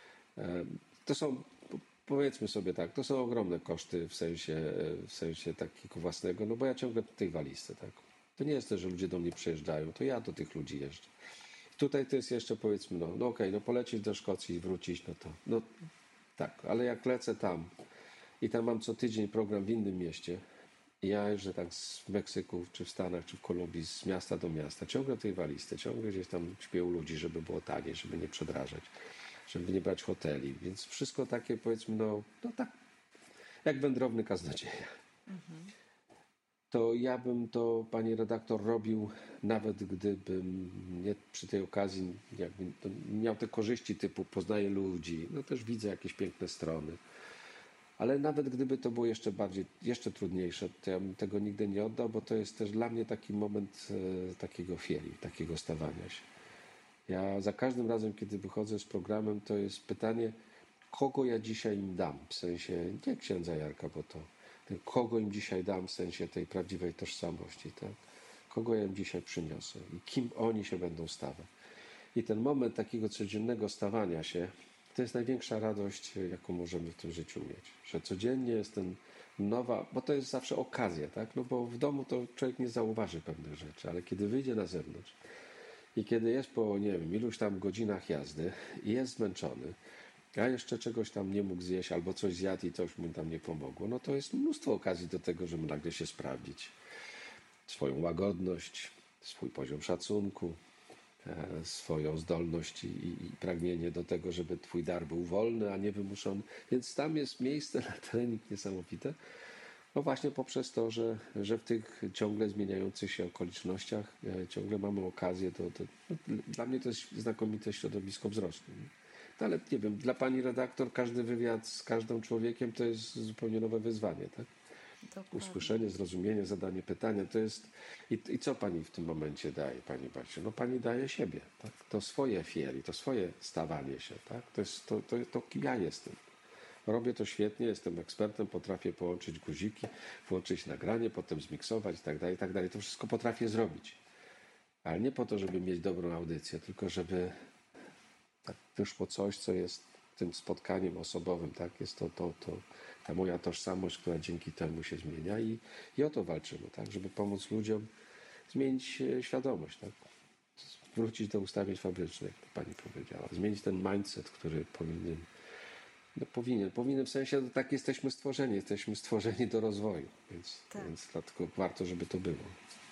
[SPEAKER 1] to są, powiedzmy sobie tak, to są ogromne koszty w sensie, w sensie takiego własnego, no bo ja ciągle w tej walizce, tak. To nie jest to, że ludzie do mnie przyjeżdżają, to ja do tych ludzi jeżdżę. Tutaj to jest jeszcze, powiedzmy, no, no okej, okay, no polecieć do Szkocji i wrócić, no to, no tak, ale jak lecę tam i tam mam co tydzień program w innym mieście, i ja jeżdżę tak w Meksyku, czy w Stanach, czy w Kolumbii, z miasta do miasta, ciągle tej walizce, ciągle gdzieś tam śpię u ludzi, żeby było taniej, żeby nie przedrażać, żeby nie brać hoteli, więc wszystko takie, powiedzmy, no, no tak, jak wędrowny kaznodzieja. Mhm. To ja bym to, pani redaktor, robił, nawet gdybym nie przy tej okazji jakby miał te korzyści typu poznaję ludzi, no też widzę jakieś piękne strony. Ale nawet gdyby to było jeszcze bardziej, jeszcze trudniejsze, to ja bym tego nigdy nie oddał, bo to jest też dla mnie taki moment e, takiego fieli, takiego stawania się. Ja za każdym razem, kiedy wychodzę z programem, to jest pytanie, kogo ja dzisiaj im dam, w sensie nie księdza Jarka, bo to kogo im dzisiaj dam w sensie tej prawdziwej tożsamości, tak? Kogo ja im dzisiaj przyniosę i kim oni się będą stawać. I ten moment takiego codziennego stawania się, to jest największa radość, jaką możemy w tym życiu mieć. Że codziennie jest ten nowa, bo to jest zawsze okazja, tak? No bo w domu to człowiek nie zauważy pewnych rzeczy, ale kiedy wyjdzie na zewnątrz i kiedy jest po, nie wiem, iluś tam godzinach jazdy i jest zmęczony, a jeszcze czegoś tam nie mógł zjeść, albo coś zjadł i coś mu tam nie pomogło, no to jest mnóstwo okazji do tego, żeby nagle się sprawdzić. Swoją łagodność, swój poziom szacunku, swoją zdolność i, i pragnienie do tego, żeby twój dar był wolny, a nie wymuszony. Więc tam jest miejsce na trening niesamowite. No właśnie poprzez to, że, że w tych ciągle zmieniających się okolicznościach ciągle mamy okazję do... do no, dla mnie to jest znakomite środowisko wzrostu. No, ale nie wiem, dla pani redaktor każdy wywiad z każdym człowiekiem to jest zupełnie nowe wyzwanie, tak? Dokładnie. Usłyszenie, zrozumienie, zadanie pytania, to jest... I, I co pani w tym momencie daje, pani Basiu? No pani daje siebie, tak? To swoje fieri, to swoje stawanie się, tak? To jest to, to, to kim ja jestem. Robię to świetnie, jestem ekspertem, potrafię połączyć guziki, włączyć nagranie, potem zmiksować i tak dalej, i tak dalej. To wszystko potrafię zrobić. Ale nie po to, żeby mieć dobrą audycję, tylko żeby tak wyszło coś, co jest tym spotkaniem osobowym, tak? Jest to, to, to ta moja tożsamość, która dzięki temu się zmienia i, i o to walczymy, tak? Żeby pomóc ludziom zmienić świadomość, tak? Wrócić do ustawień fabrycznych, jak pani powiedziała. Zmienić ten mindset, który powinien, no powinien, powinien w sensie, no tak jesteśmy stworzeni, jesteśmy stworzeni do rozwoju, więc, tak. Więc dlatego warto, żeby to było.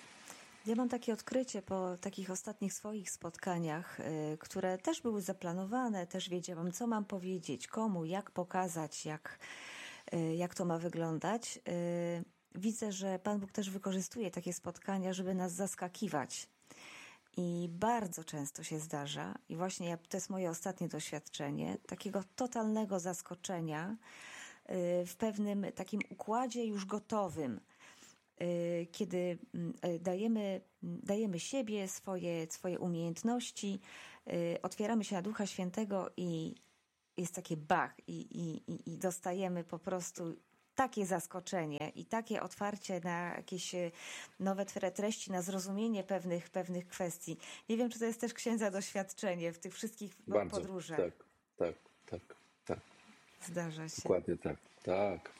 [SPEAKER 2] Ja mam takie odkrycie po takich ostatnich swoich spotkaniach, y, które też były zaplanowane, też wiedziałam, co mam powiedzieć, komu, jak pokazać, jak, y, jak to ma wyglądać. Y, widzę, że Pan Bóg też wykorzystuje takie spotkania, żeby nas zaskakiwać. I bardzo często się zdarza, i właśnie ja, to jest moje ostatnie doświadczenie, takiego totalnego zaskoczenia y, w pewnym takim układzie już gotowym, kiedy dajemy, dajemy siebie, swoje, swoje umiejętności y, otwieramy się na Ducha Świętego i jest takie bach i, i, i- i dostajemy po prostu takie zaskoczenie i takie otwarcie na jakieś y, nowe tre- treści, na zrozumienie pewnych, pewnych kwestii. Nie wiem, czy to jest też księdza doświadczenie w tych wszystkich po-
[SPEAKER 1] Bardzo,
[SPEAKER 2] podróżach.
[SPEAKER 1] tak, tak, tak, tak,
[SPEAKER 2] Zdarza się.
[SPEAKER 1] dokładnie tak, tak.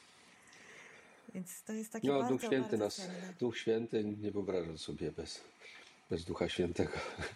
[SPEAKER 2] Więc to jest takie
[SPEAKER 1] No, Duch
[SPEAKER 2] bardzo,
[SPEAKER 1] Święty
[SPEAKER 2] bardzo
[SPEAKER 1] nas,
[SPEAKER 2] cenne.
[SPEAKER 1] Duch Święty nie wyobrażam sobie bez, bez Ducha Świętego.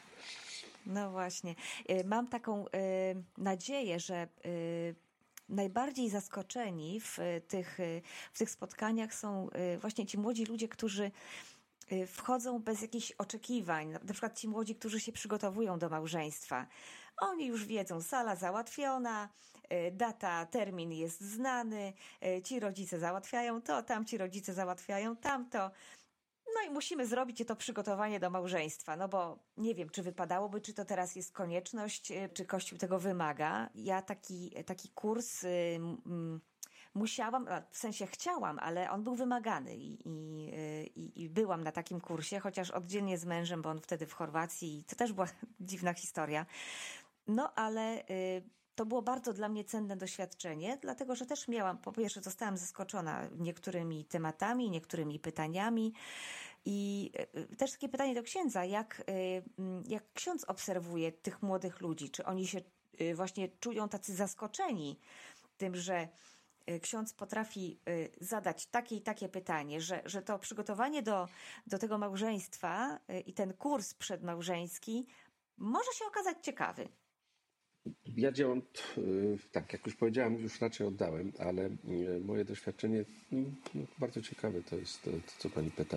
[SPEAKER 2] No właśnie. Y, Mam taką y, nadzieję, że y, najbardziej zaskoczeni w y, tych, y, w tych spotkaniach są y, właśnie ci młodzi ludzie, którzy y, wchodzą bez jakichś oczekiwań. Na na przykład ci młodzi, którzy się przygotowują do małżeństwa. Oni już wiedzą, sala załatwiona, y, data, termin jest znany, y, ci rodzice załatwiają to, tamci rodzice załatwiają tamto. No i musimy zrobić to przygotowanie do małżeństwa, no bo nie wiem, czy wypadałoby, czy to teraz jest konieczność, y, czy Kościół tego wymaga. Ja taki, taki kurs y, mm, musiałam, a w sensie chciałam, ale on był wymagany i, i, y, i, i byłam na takim kursie, chociaż oddzielnie z mężem, bo on wtedy w Chorwacji i to też była dziwna historia. No ale y, to było bardzo dla mnie cenne doświadczenie, dlatego że też miałam, po pierwsze zostałam zaskoczona niektórymi tematami, niektórymi pytaniami i y, też takie pytanie do księdza, jak, y, mm, jak ksiądz obserwuje tych młodych ludzi, czy oni się y, właśnie czują tacy zaskoczeni tym, że y, ksiądz potrafi y, zadać takie i takie pytanie, że, że to przygotowanie do, do tego małżeństwa y, i ten kurs przedmałżeński może się okazać ciekawy.
[SPEAKER 1] Ja działam, t- y, tak jak już powiedziałem, już raczej oddałem, ale y, moje doświadczenie mm, no, bardzo ciekawe to jest to, to, co pani pyta.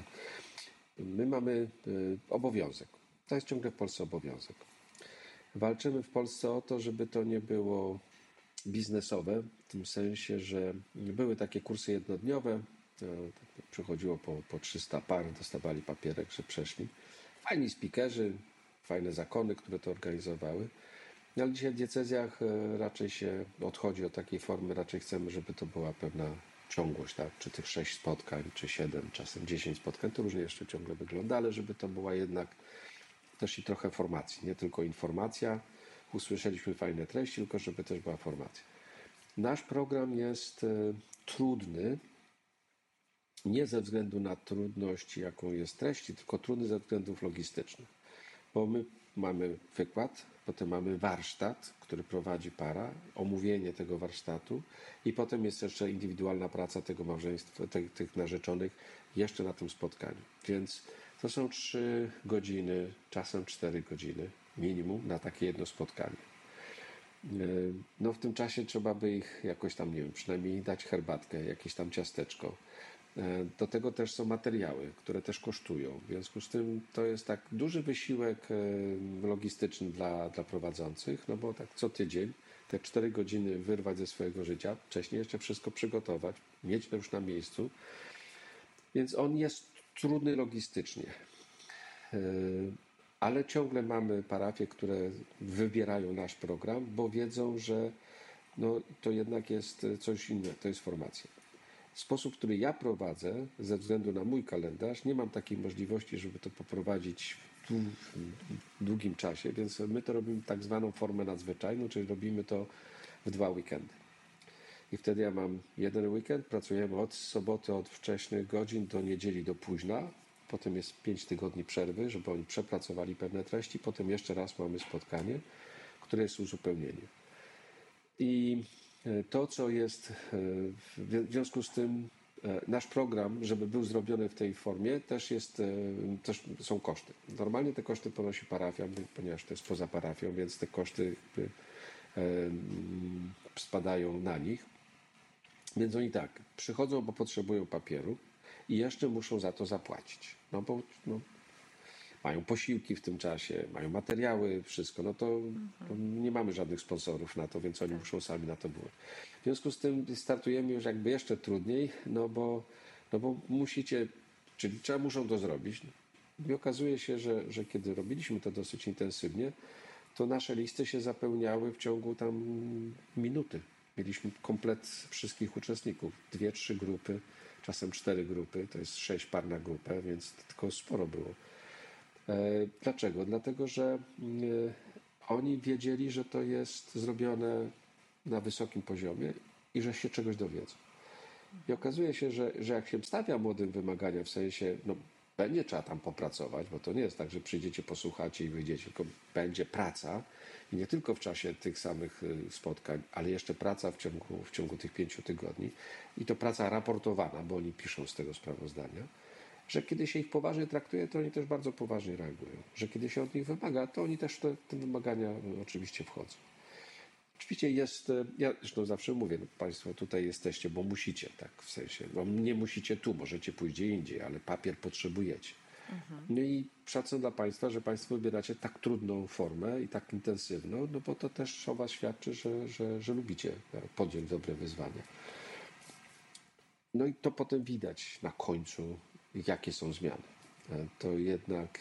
[SPEAKER 1] My mamy y, obowiązek. To jest ciągle w Polsce obowiązek. Walczymy w Polsce o to, żeby to nie było biznesowe, w tym sensie, że były takie kursy jednodniowe, e, tak przychodziło po, po trzysta par, dostawali papierek, że przeszli. Fajni speakerzy, fajne zakony, które to organizowały. No, ale dzisiaj w diecezjach e, raczej się odchodzi od takiej formy, raczej chcemy, żeby to była pewna ciągłość, tak? Czy tych sześć spotkań, czy siedem, czasem dziesięć spotkań, to różnie jeszcze ciągle wygląda, ale żeby to była jednak też i trochę formacji, nie tylko informacja, usłyszeliśmy fajne treści, tylko żeby też była formacja. Nasz program jest e, trudny, nie ze względu na trudność, jaką jest treści, tylko trudny ze względów logistycznych. Bo my mamy wykład, potem mamy warsztat, który prowadzi para, omówienie tego warsztatu i potem jest jeszcze indywidualna praca tego małżeństwa, tych, tych narzeczonych jeszcze na tym spotkaniu. Więc to są trzy godziny, czasem cztery godziny minimum na takie jedno spotkanie. No w tym czasie trzeba by ich jakoś tam, nie wiem, przynajmniej dać herbatkę, jakieś tam ciasteczko. Do tego też są materiały, które też kosztują. W związku z tym to jest tak duży wysiłek logistyczny dla, dla prowadzących, no bo tak co tydzień te cztery godziny wyrwać ze swojego życia, wcześniej jeszcze wszystko przygotować, mieć to już na miejscu. Więc on jest trudny logistycznie. Ale ciągle mamy parafie, które wybierają nasz program, bo wiedzą, że no, to jednak jest coś innego, to jest formacja. Sposób, który ja prowadzę, ze względu na mój kalendarz, nie mam takiej możliwości, żeby to poprowadzić w długim czasie, więc my to robimy tak zwaną formę nadzwyczajną, czyli robimy to w dwa weekendy. I wtedy ja mam jeden weekend, pracujemy od soboty, od wcześnych godzin do niedzieli do późna. Potem jest pięć tygodni przerwy, żeby oni przepracowali pewne treści. Potem jeszcze raz mamy spotkanie, które jest uzupełnieniem. I to, co jest w związku z tym, nasz program, żeby był zrobiony w tej formie, też, jest, też są koszty. Normalnie te koszty ponosi parafia, ponieważ to jest poza parafią, więc te koszty spadają na nich. Więc oni tak, przychodzą, bo potrzebują papieru i jeszcze muszą za to zapłacić. No bo no, mają posiłki w tym czasie, mają materiały, wszystko. No to, to nie mamy żadnych sponsorów na to, więc oni muszą sami na to było. W związku z tym startujemy już jakby jeszcze trudniej, no bo, no bo musicie, czyli trzeba, muszą to zrobić. I okazuje się, że, że kiedy robiliśmy to dosyć intensywnie, to nasze listy się zapełniały w ciągu tam minuty. Mieliśmy komplet wszystkich uczestników. Dwie, trzy grupy, czasem cztery grupy. To jest sześć par na grupę, więc tylko sporo było. Dlaczego? Dlatego, że oni wiedzieli, że to jest zrobione na wysokim poziomie i że się czegoś dowiedzą. I okazuje się, że, że jak się stawia młodym wymagania, w sensie, no będzie trzeba tam popracować, bo to nie jest tak, że przyjdziecie, posłuchacie i wyjdziecie, tylko będzie praca i nie tylko w czasie tych samych spotkań, ale jeszcze praca w ciągu, w ciągu tych pięciu tygodni i to praca raportowana, bo oni piszą z tego sprawozdania, że kiedy się ich poważnie traktuje, to oni też bardzo poważnie reagują, że kiedy się od nich wymaga, to oni też te, te wymagania oczywiście wchodzą. Oczywiście jest, ja zresztą zawsze mówię, no Państwo tutaj jesteście, bo musicie, tak, w sensie, no nie musicie tu, możecie pójść gdzie indziej, ale papier potrzebujecie. Mhm. No i szacun dla Państwa, że Państwo wybieracie tak trudną formę i tak intensywną, no bo to też o Was świadczy, że, że, że lubicie podjąć dobre wyzwania. No i to potem widać na końcu, jakie są zmiany. To jednak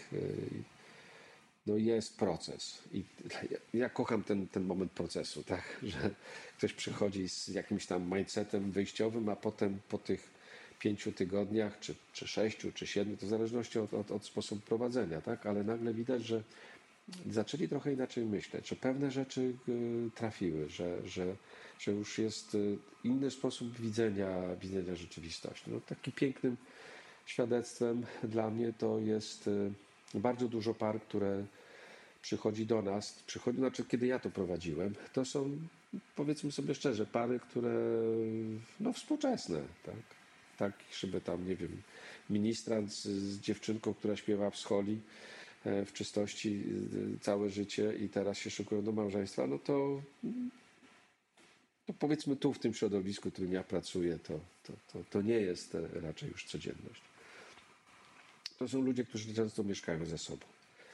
[SPEAKER 1] no jest proces i ja kocham ten, ten moment procesu, tak, że ktoś przychodzi z jakimś tam mindsetem wyjściowym, a potem po tych pięciu tygodniach, czy, czy sześciu, czy siedmiu, to w zależności od, od, od sposobu prowadzenia, tak, ale nagle widać, że zaczęli trochę inaczej myśleć, że pewne rzeczy trafiły, że, że, że już jest inny sposób widzenia, widzenia rzeczywistości. No, takim pięknym świadectwem dla mnie to jest bardzo dużo par, które przychodzi do nas, przychodzi, znaczy kiedy ja to prowadziłem, to są, powiedzmy sobie szczerze, pary, które no współczesne, tak, tak, żeby tam, nie wiem, ministrant z, z dziewczynką, która śpiewa w scholi w czystości całe życie i teraz się szykują do małżeństwa, no to, to powiedzmy tu w tym środowisku, w którym ja pracuję, to, to, to, to nie jest raczej już codzienność. To są ludzie, którzy często mieszkają ze sobą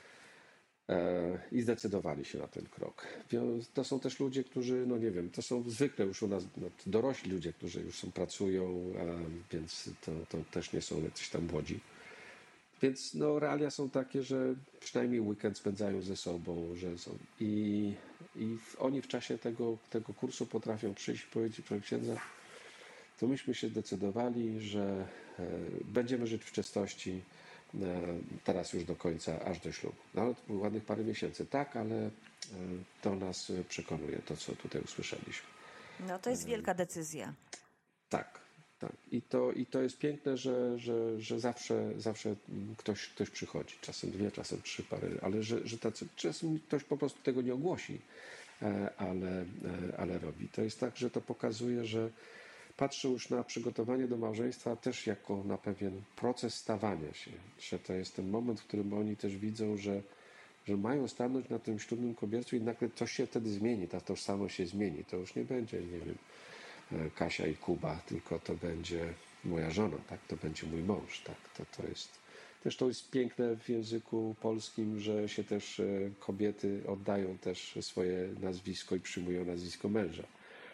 [SPEAKER 1] e, i zdecydowali się na ten krok. To są też ludzie, którzy, no nie wiem, to są zwykle już u nas no, dorośli ludzie, którzy już są, pracują, e, więc to, to też nie są jacyś tam młodzi. Więc no, realia są takie, że przynajmniej weekend spędzają ze sobą, że są i, i oni w czasie tego, tego kursu potrafią przyjść i powiedzieć, proszę księdza, to myśmy się zdecydowali, że e, będziemy żyć w czystości e, teraz już do końca, aż do ślubu. No ale to było ładnych parę miesięcy. Tak, ale e, to nas przekonuje, to co tutaj usłyszeliśmy.
[SPEAKER 2] No to jest wielka decyzja.
[SPEAKER 1] Tak, tak. I to, i to jest piękne, że, że, że zawsze, zawsze ktoś, ktoś przychodzi. Czasem dwie, czasem trzy pary, ale że, że tacy, czasem ktoś po prostu tego nie ogłosi, ale, ale robi. To jest tak, że to pokazuje, że patrzę już na przygotowanie do małżeństwa też jako na pewien proces stawania się, że to jest ten moment, w którym oni też widzą, że, że mają stanąć na tym ślubnym kobiercu i nagle coś się wtedy zmieni, ta tożsamość się zmieni. To już nie będzie, nie wiem, Kasia i Kuba, tylko to będzie moja żona, tak? To będzie mój mąż, tak? To, to jest, też to jest piękne w języku polskim, że się też kobiety oddają też swoje nazwisko i przyjmują nazwisko męża.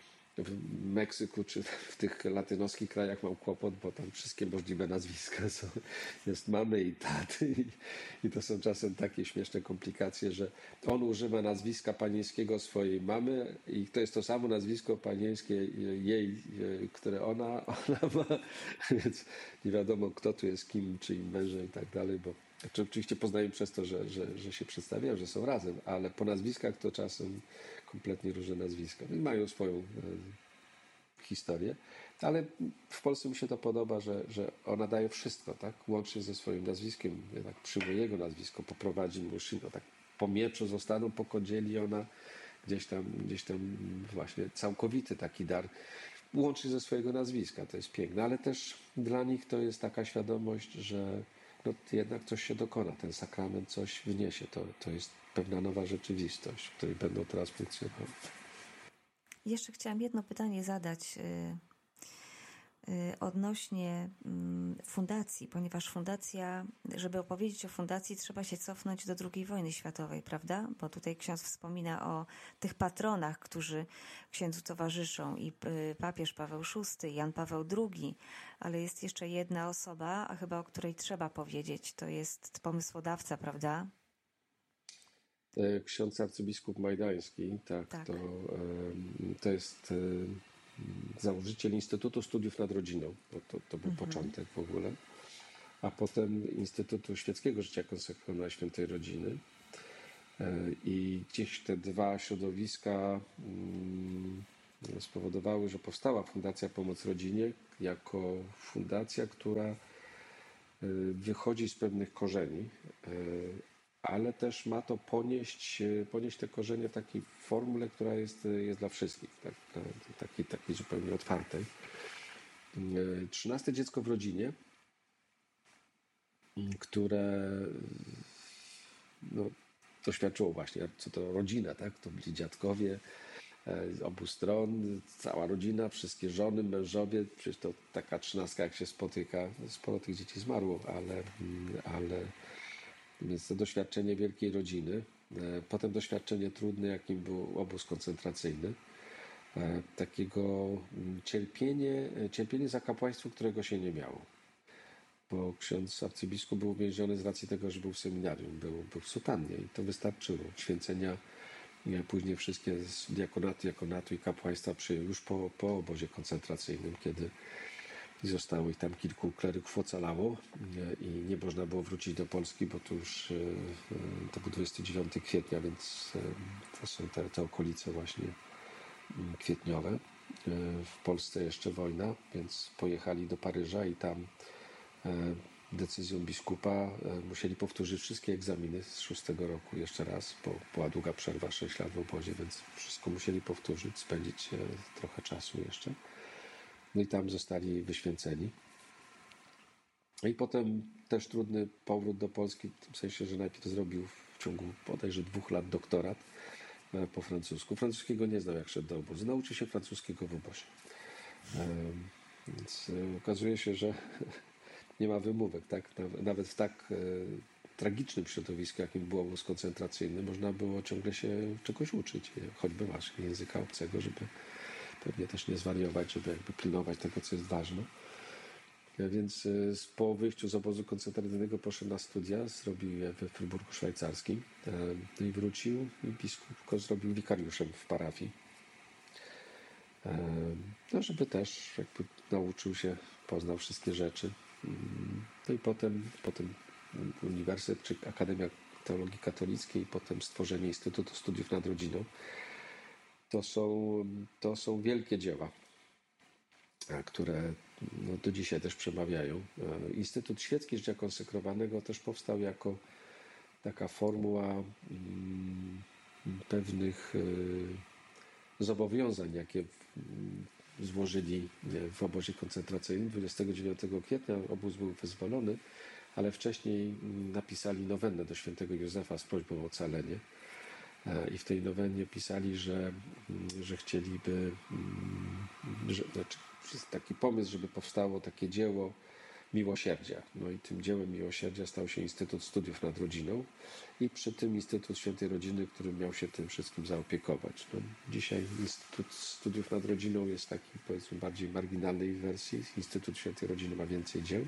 [SPEAKER 1] W Meksyku czy w tych latynoskich krajach mam kłopot, bo tam wszystkie możliwe nazwiska są. Jest mamy i taty i, i to są czasem takie śmieszne komplikacje, że on używa nazwiska panieńskiego swojej mamy i to jest to samo nazwisko panieńskie jej, które ona, ona ma, więc nie wiadomo kto tu jest kim, czy im mężem i tak dalej, bo znaczy, oczywiście poznaję przez to, że, że, że się przedstawiają, że są razem, ale po nazwiskach to czasem kompletnie różne nazwiska. I mają swoją e, historię, ale w Polsce mi się to podoba, że, że ona daje wszystko, tak? Łącznie ze swoim nazwiskiem, jednak przyjmuje jego nazwisko, poprowadzi muszynę, no tak po mieczu zostaną, po kądzieli ona gdzieś tam, gdzieś tam właśnie całkowity taki dar, łącznie ze swojego nazwiska, to jest piękne, ale też dla nich to jest taka świadomość, że no, jednak coś się dokona, ten sakrament coś wniesie, to, to jest pewna nowa rzeczywistość, w której będą teraz funkcjonować.
[SPEAKER 2] Jeszcze chciałam jedno pytanie zadać odnośnie fundacji, ponieważ fundacja, żeby opowiedzieć o fundacji, trzeba się cofnąć do drugiej wojny światowej, prawda? Bo tutaj ksiądz wspomina o tych patronach, którzy księdzu towarzyszą i papież Paweł szósty, Jan Paweł drugi, ale jest jeszcze jedna osoba, a chyba o której trzeba powiedzieć, to jest pomysłodawca, prawda?
[SPEAKER 1] Ksiądz arcybiskup Majdański, tak, tak. To, to jest założyciel Instytutu Studiów nad Rodziną, bo to, to był mhm. początek w ogóle, a potem Instytutu Świeckiego Życia Konsekrownego Świętej Rodziny. I gdzieś te dwa środowiska spowodowały, że powstała Fundacja Pomoc Rodzinie jako fundacja, która wychodzi z pewnych korzeni, ale też ma to ponieść, ponieść te korzenie w takiej formule, która jest, jest dla wszystkich, tak, takiej, takiej zupełnie otwartej. Trzynaste dziecko w rodzinie, które no, doświadczyło właśnie, co to rodzina, tak? To byli dziadkowie z obu stron, cała rodzina, wszystkie żony, mężowie, przecież to taka trzynastka jak się spotyka, sporo tych dzieci zmarło, ale, ale więc to doświadczenie wielkiej rodziny, potem doświadczenie trudne, jakim był obóz koncentracyjny, takiego cierpienie, cierpienie za kapłaństwo, którego się nie miało. Bo ksiądz arcybiskup był uwięziony z racji tego, że był w seminarium, był, był w sutannie i to wystarczyło. Święcenia, później wszystkie z diakonatu, diakonatu i kapłaństwa przyjął już po, po obozie koncentracyjnym, kiedy zostało ich tam kilku kleryków ocalało i nie można było wrócić do Polski, bo to już to był dwudziestego dziewiątego kwietnia, więc to są te, te okolice właśnie kwietniowe. W Polsce jeszcze wojna, więc pojechali do Paryża i tam decyzją biskupa musieli powtórzyć wszystkie egzaminy z szóstego roku jeszcze raz, bo była długa przerwa, sześć lat w obozie, więc wszystko musieli powtórzyć, spędzić trochę czasu jeszcze. No i tam zostali wyświęceni. I potem też trudny powrót do Polski, w tym sensie, że najpierw zrobił w ciągu bodajże dwóch lat doktorat po francusku. Francuskiego nie znał, jak szedł do obozu. Nauczył się francuskiego w obozie. Więc okazuje się, że nie ma wymówek, tak? Nawet w tak e, tragicznym środowisku, jakim był obóz koncentracyjny, można było ciągle się czegoś uczyć, choćby właśnie języka obcego, żeby pewnie też nie zwariować, żeby jakby pilnować tego, co jest ważne. Ja więc e, po wyjściu z obozu koncentracyjnego poszedł na studia, zrobił je we Fryburgu Szwajcarskim e, no i wrócił i biskup go zrobił wikariuszem w parafii. E, no, żeby też jakby nauczył się, poznał wszystkie rzeczy. No i potem, potem Uniwersytet czy Akademia Teologii Katolickiej, potem stworzenie Instytutu Studiów nad Rodziną. To są, to są wielkie dzieła, które no, do dzisiaj też przemawiają. Instytut Świecki Życia Konsekrowanego też powstał jako taka formuła mm, pewnych y, zobowiązań, jakie złożyli w obozie koncentracyjnym. dwudziestego dziewiątego kwietnia obóz był wyzwolony, ale wcześniej napisali nowennę do świętego Józefa z prośbą o ocalenie. I w tej nowennie pisali, że, że chcieliby, że, znaczy jest taki pomysł, żeby powstało takie dzieło miłosierdzia. No i tym dziełem miłosierdzia stał się Instytut Studiów nad Rodziną i przy tym Instytut Świętej Rodziny, który miał się tym wszystkim zaopiekować. No, dzisiaj Instytut Studiów nad Rodziną jest taki, powiedzmy, bardziej marginalnej wersji. Instytut Świętej Rodziny ma więcej dzieł.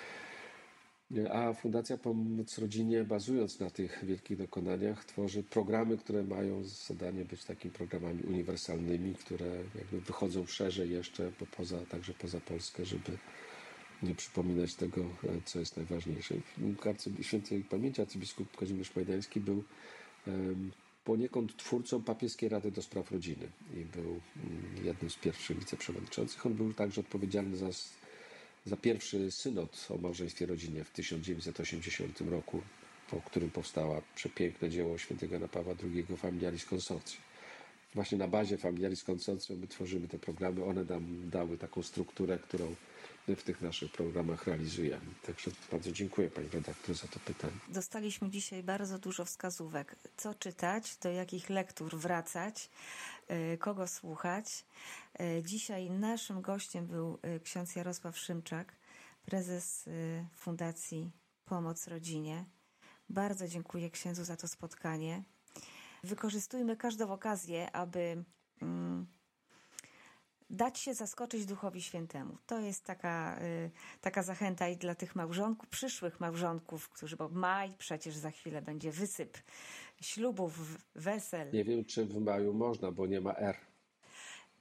[SPEAKER 1] A Fundacja Pomoc Rodzinie, bazując na tych wielkich dokonaniach, tworzy programy, które mają zadanie być takimi programami uniwersalnymi, które jakby wychodzą szerzej jeszcze, bo poza, także poza Polskę, żeby nie przypominać tego, co jest najważniejsze. W świętej pamięci arcybiskup Kazimierz Majdański był um, poniekąd twórcą Papieskiej Rady do Spraw Rodziny i był um, jednym z pierwszych wiceprzewodniczących. On był także odpowiedzialny za, za pierwszy synod o małżeństwie i rodzinie w tysiąc dziewięćset osiemdziesiątym roku, po którym powstała przepiękne dzieło świętego Jana Pawła drugiego Familiaris Consortium. Właśnie na bazie Familiaris Consortium my tworzymy te programy. One nam dały taką strukturę, którą w tych naszych programach realizujemy. Także bardzo dziękuję pani redaktor za to pytanie.
[SPEAKER 2] Dostaliśmy dzisiaj bardzo dużo wskazówek, co czytać, do jakich lektur wracać, kogo słuchać. Dzisiaj naszym gościem był ksiądz Jarosław Szymczak, prezes Fundacji Pomoc Rodzinie. Bardzo dziękuję księdzu za to spotkanie. Wykorzystujmy każdą okazję, aby mm, dać się zaskoczyć Duchowi Świętemu. To jest taka, y, taka zachęta i dla tych małżonków, przyszłych małżonków, którzy, bo maj przecież za chwilę będzie wysyp ślubów, wesel.
[SPEAKER 1] Nie wiem, czy w maju można, bo nie ma R.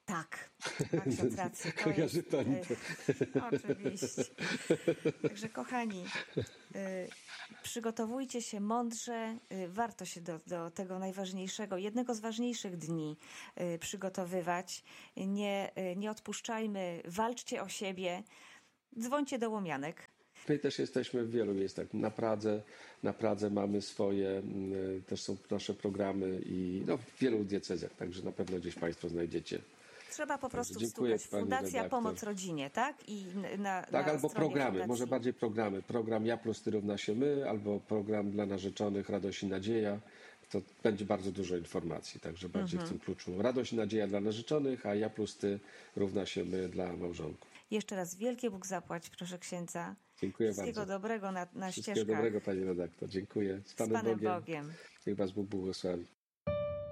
[SPEAKER 2] Tak, masz rację. To
[SPEAKER 1] Kojarzy
[SPEAKER 2] jest,
[SPEAKER 1] pani
[SPEAKER 2] y,
[SPEAKER 1] to?
[SPEAKER 2] Oczywiście. Także kochani, y, przygotowujcie się mądrze. Y, warto się do, do tego najważniejszego, jednego z ważniejszych dni y, przygotowywać. Nie, y, nie odpuszczajmy, walczcie o siebie. Dzwońcie do Łomianek.
[SPEAKER 1] My też jesteśmy w wielu miejscach. Na Pradze, na Pradze mamy swoje, mm, też są nasze programy i no, w wielu diecezjach, także na pewno gdzieś państwo znajdziecie.
[SPEAKER 2] Trzeba po prostu
[SPEAKER 1] dziękuję,
[SPEAKER 2] wstukać.
[SPEAKER 1] pani
[SPEAKER 2] Fundacja
[SPEAKER 1] redaktor.
[SPEAKER 2] Pomoc Rodzinie, tak? I na,
[SPEAKER 1] Tak,
[SPEAKER 2] na
[SPEAKER 1] albo
[SPEAKER 2] stronie
[SPEAKER 1] programy,
[SPEAKER 2] fundacji.
[SPEAKER 1] może bardziej programy. Program Ja plus Ty równa się my, albo program dla narzeczonych Radość i Nadzieja. To będzie bardzo dużo informacji, także bardziej w tym kluczu. Radość i Nadzieja dla narzeczonych, a Ja plus Ty równa się my dla małżonków.
[SPEAKER 2] Jeszcze raz wielkie Bóg zapłać, proszę księdza.
[SPEAKER 1] Dziękuję
[SPEAKER 2] Wszystkiego
[SPEAKER 1] bardzo.
[SPEAKER 2] dobrego na, na
[SPEAKER 1] Wszystkiego
[SPEAKER 2] ścieżkach.
[SPEAKER 1] dobrego, pani redaktor. Dziękuję. Z
[SPEAKER 2] Z
[SPEAKER 1] Panem,
[SPEAKER 2] Panem
[SPEAKER 1] Bogiem.
[SPEAKER 2] Bogiem.
[SPEAKER 1] Niech was Bóg błogosławi.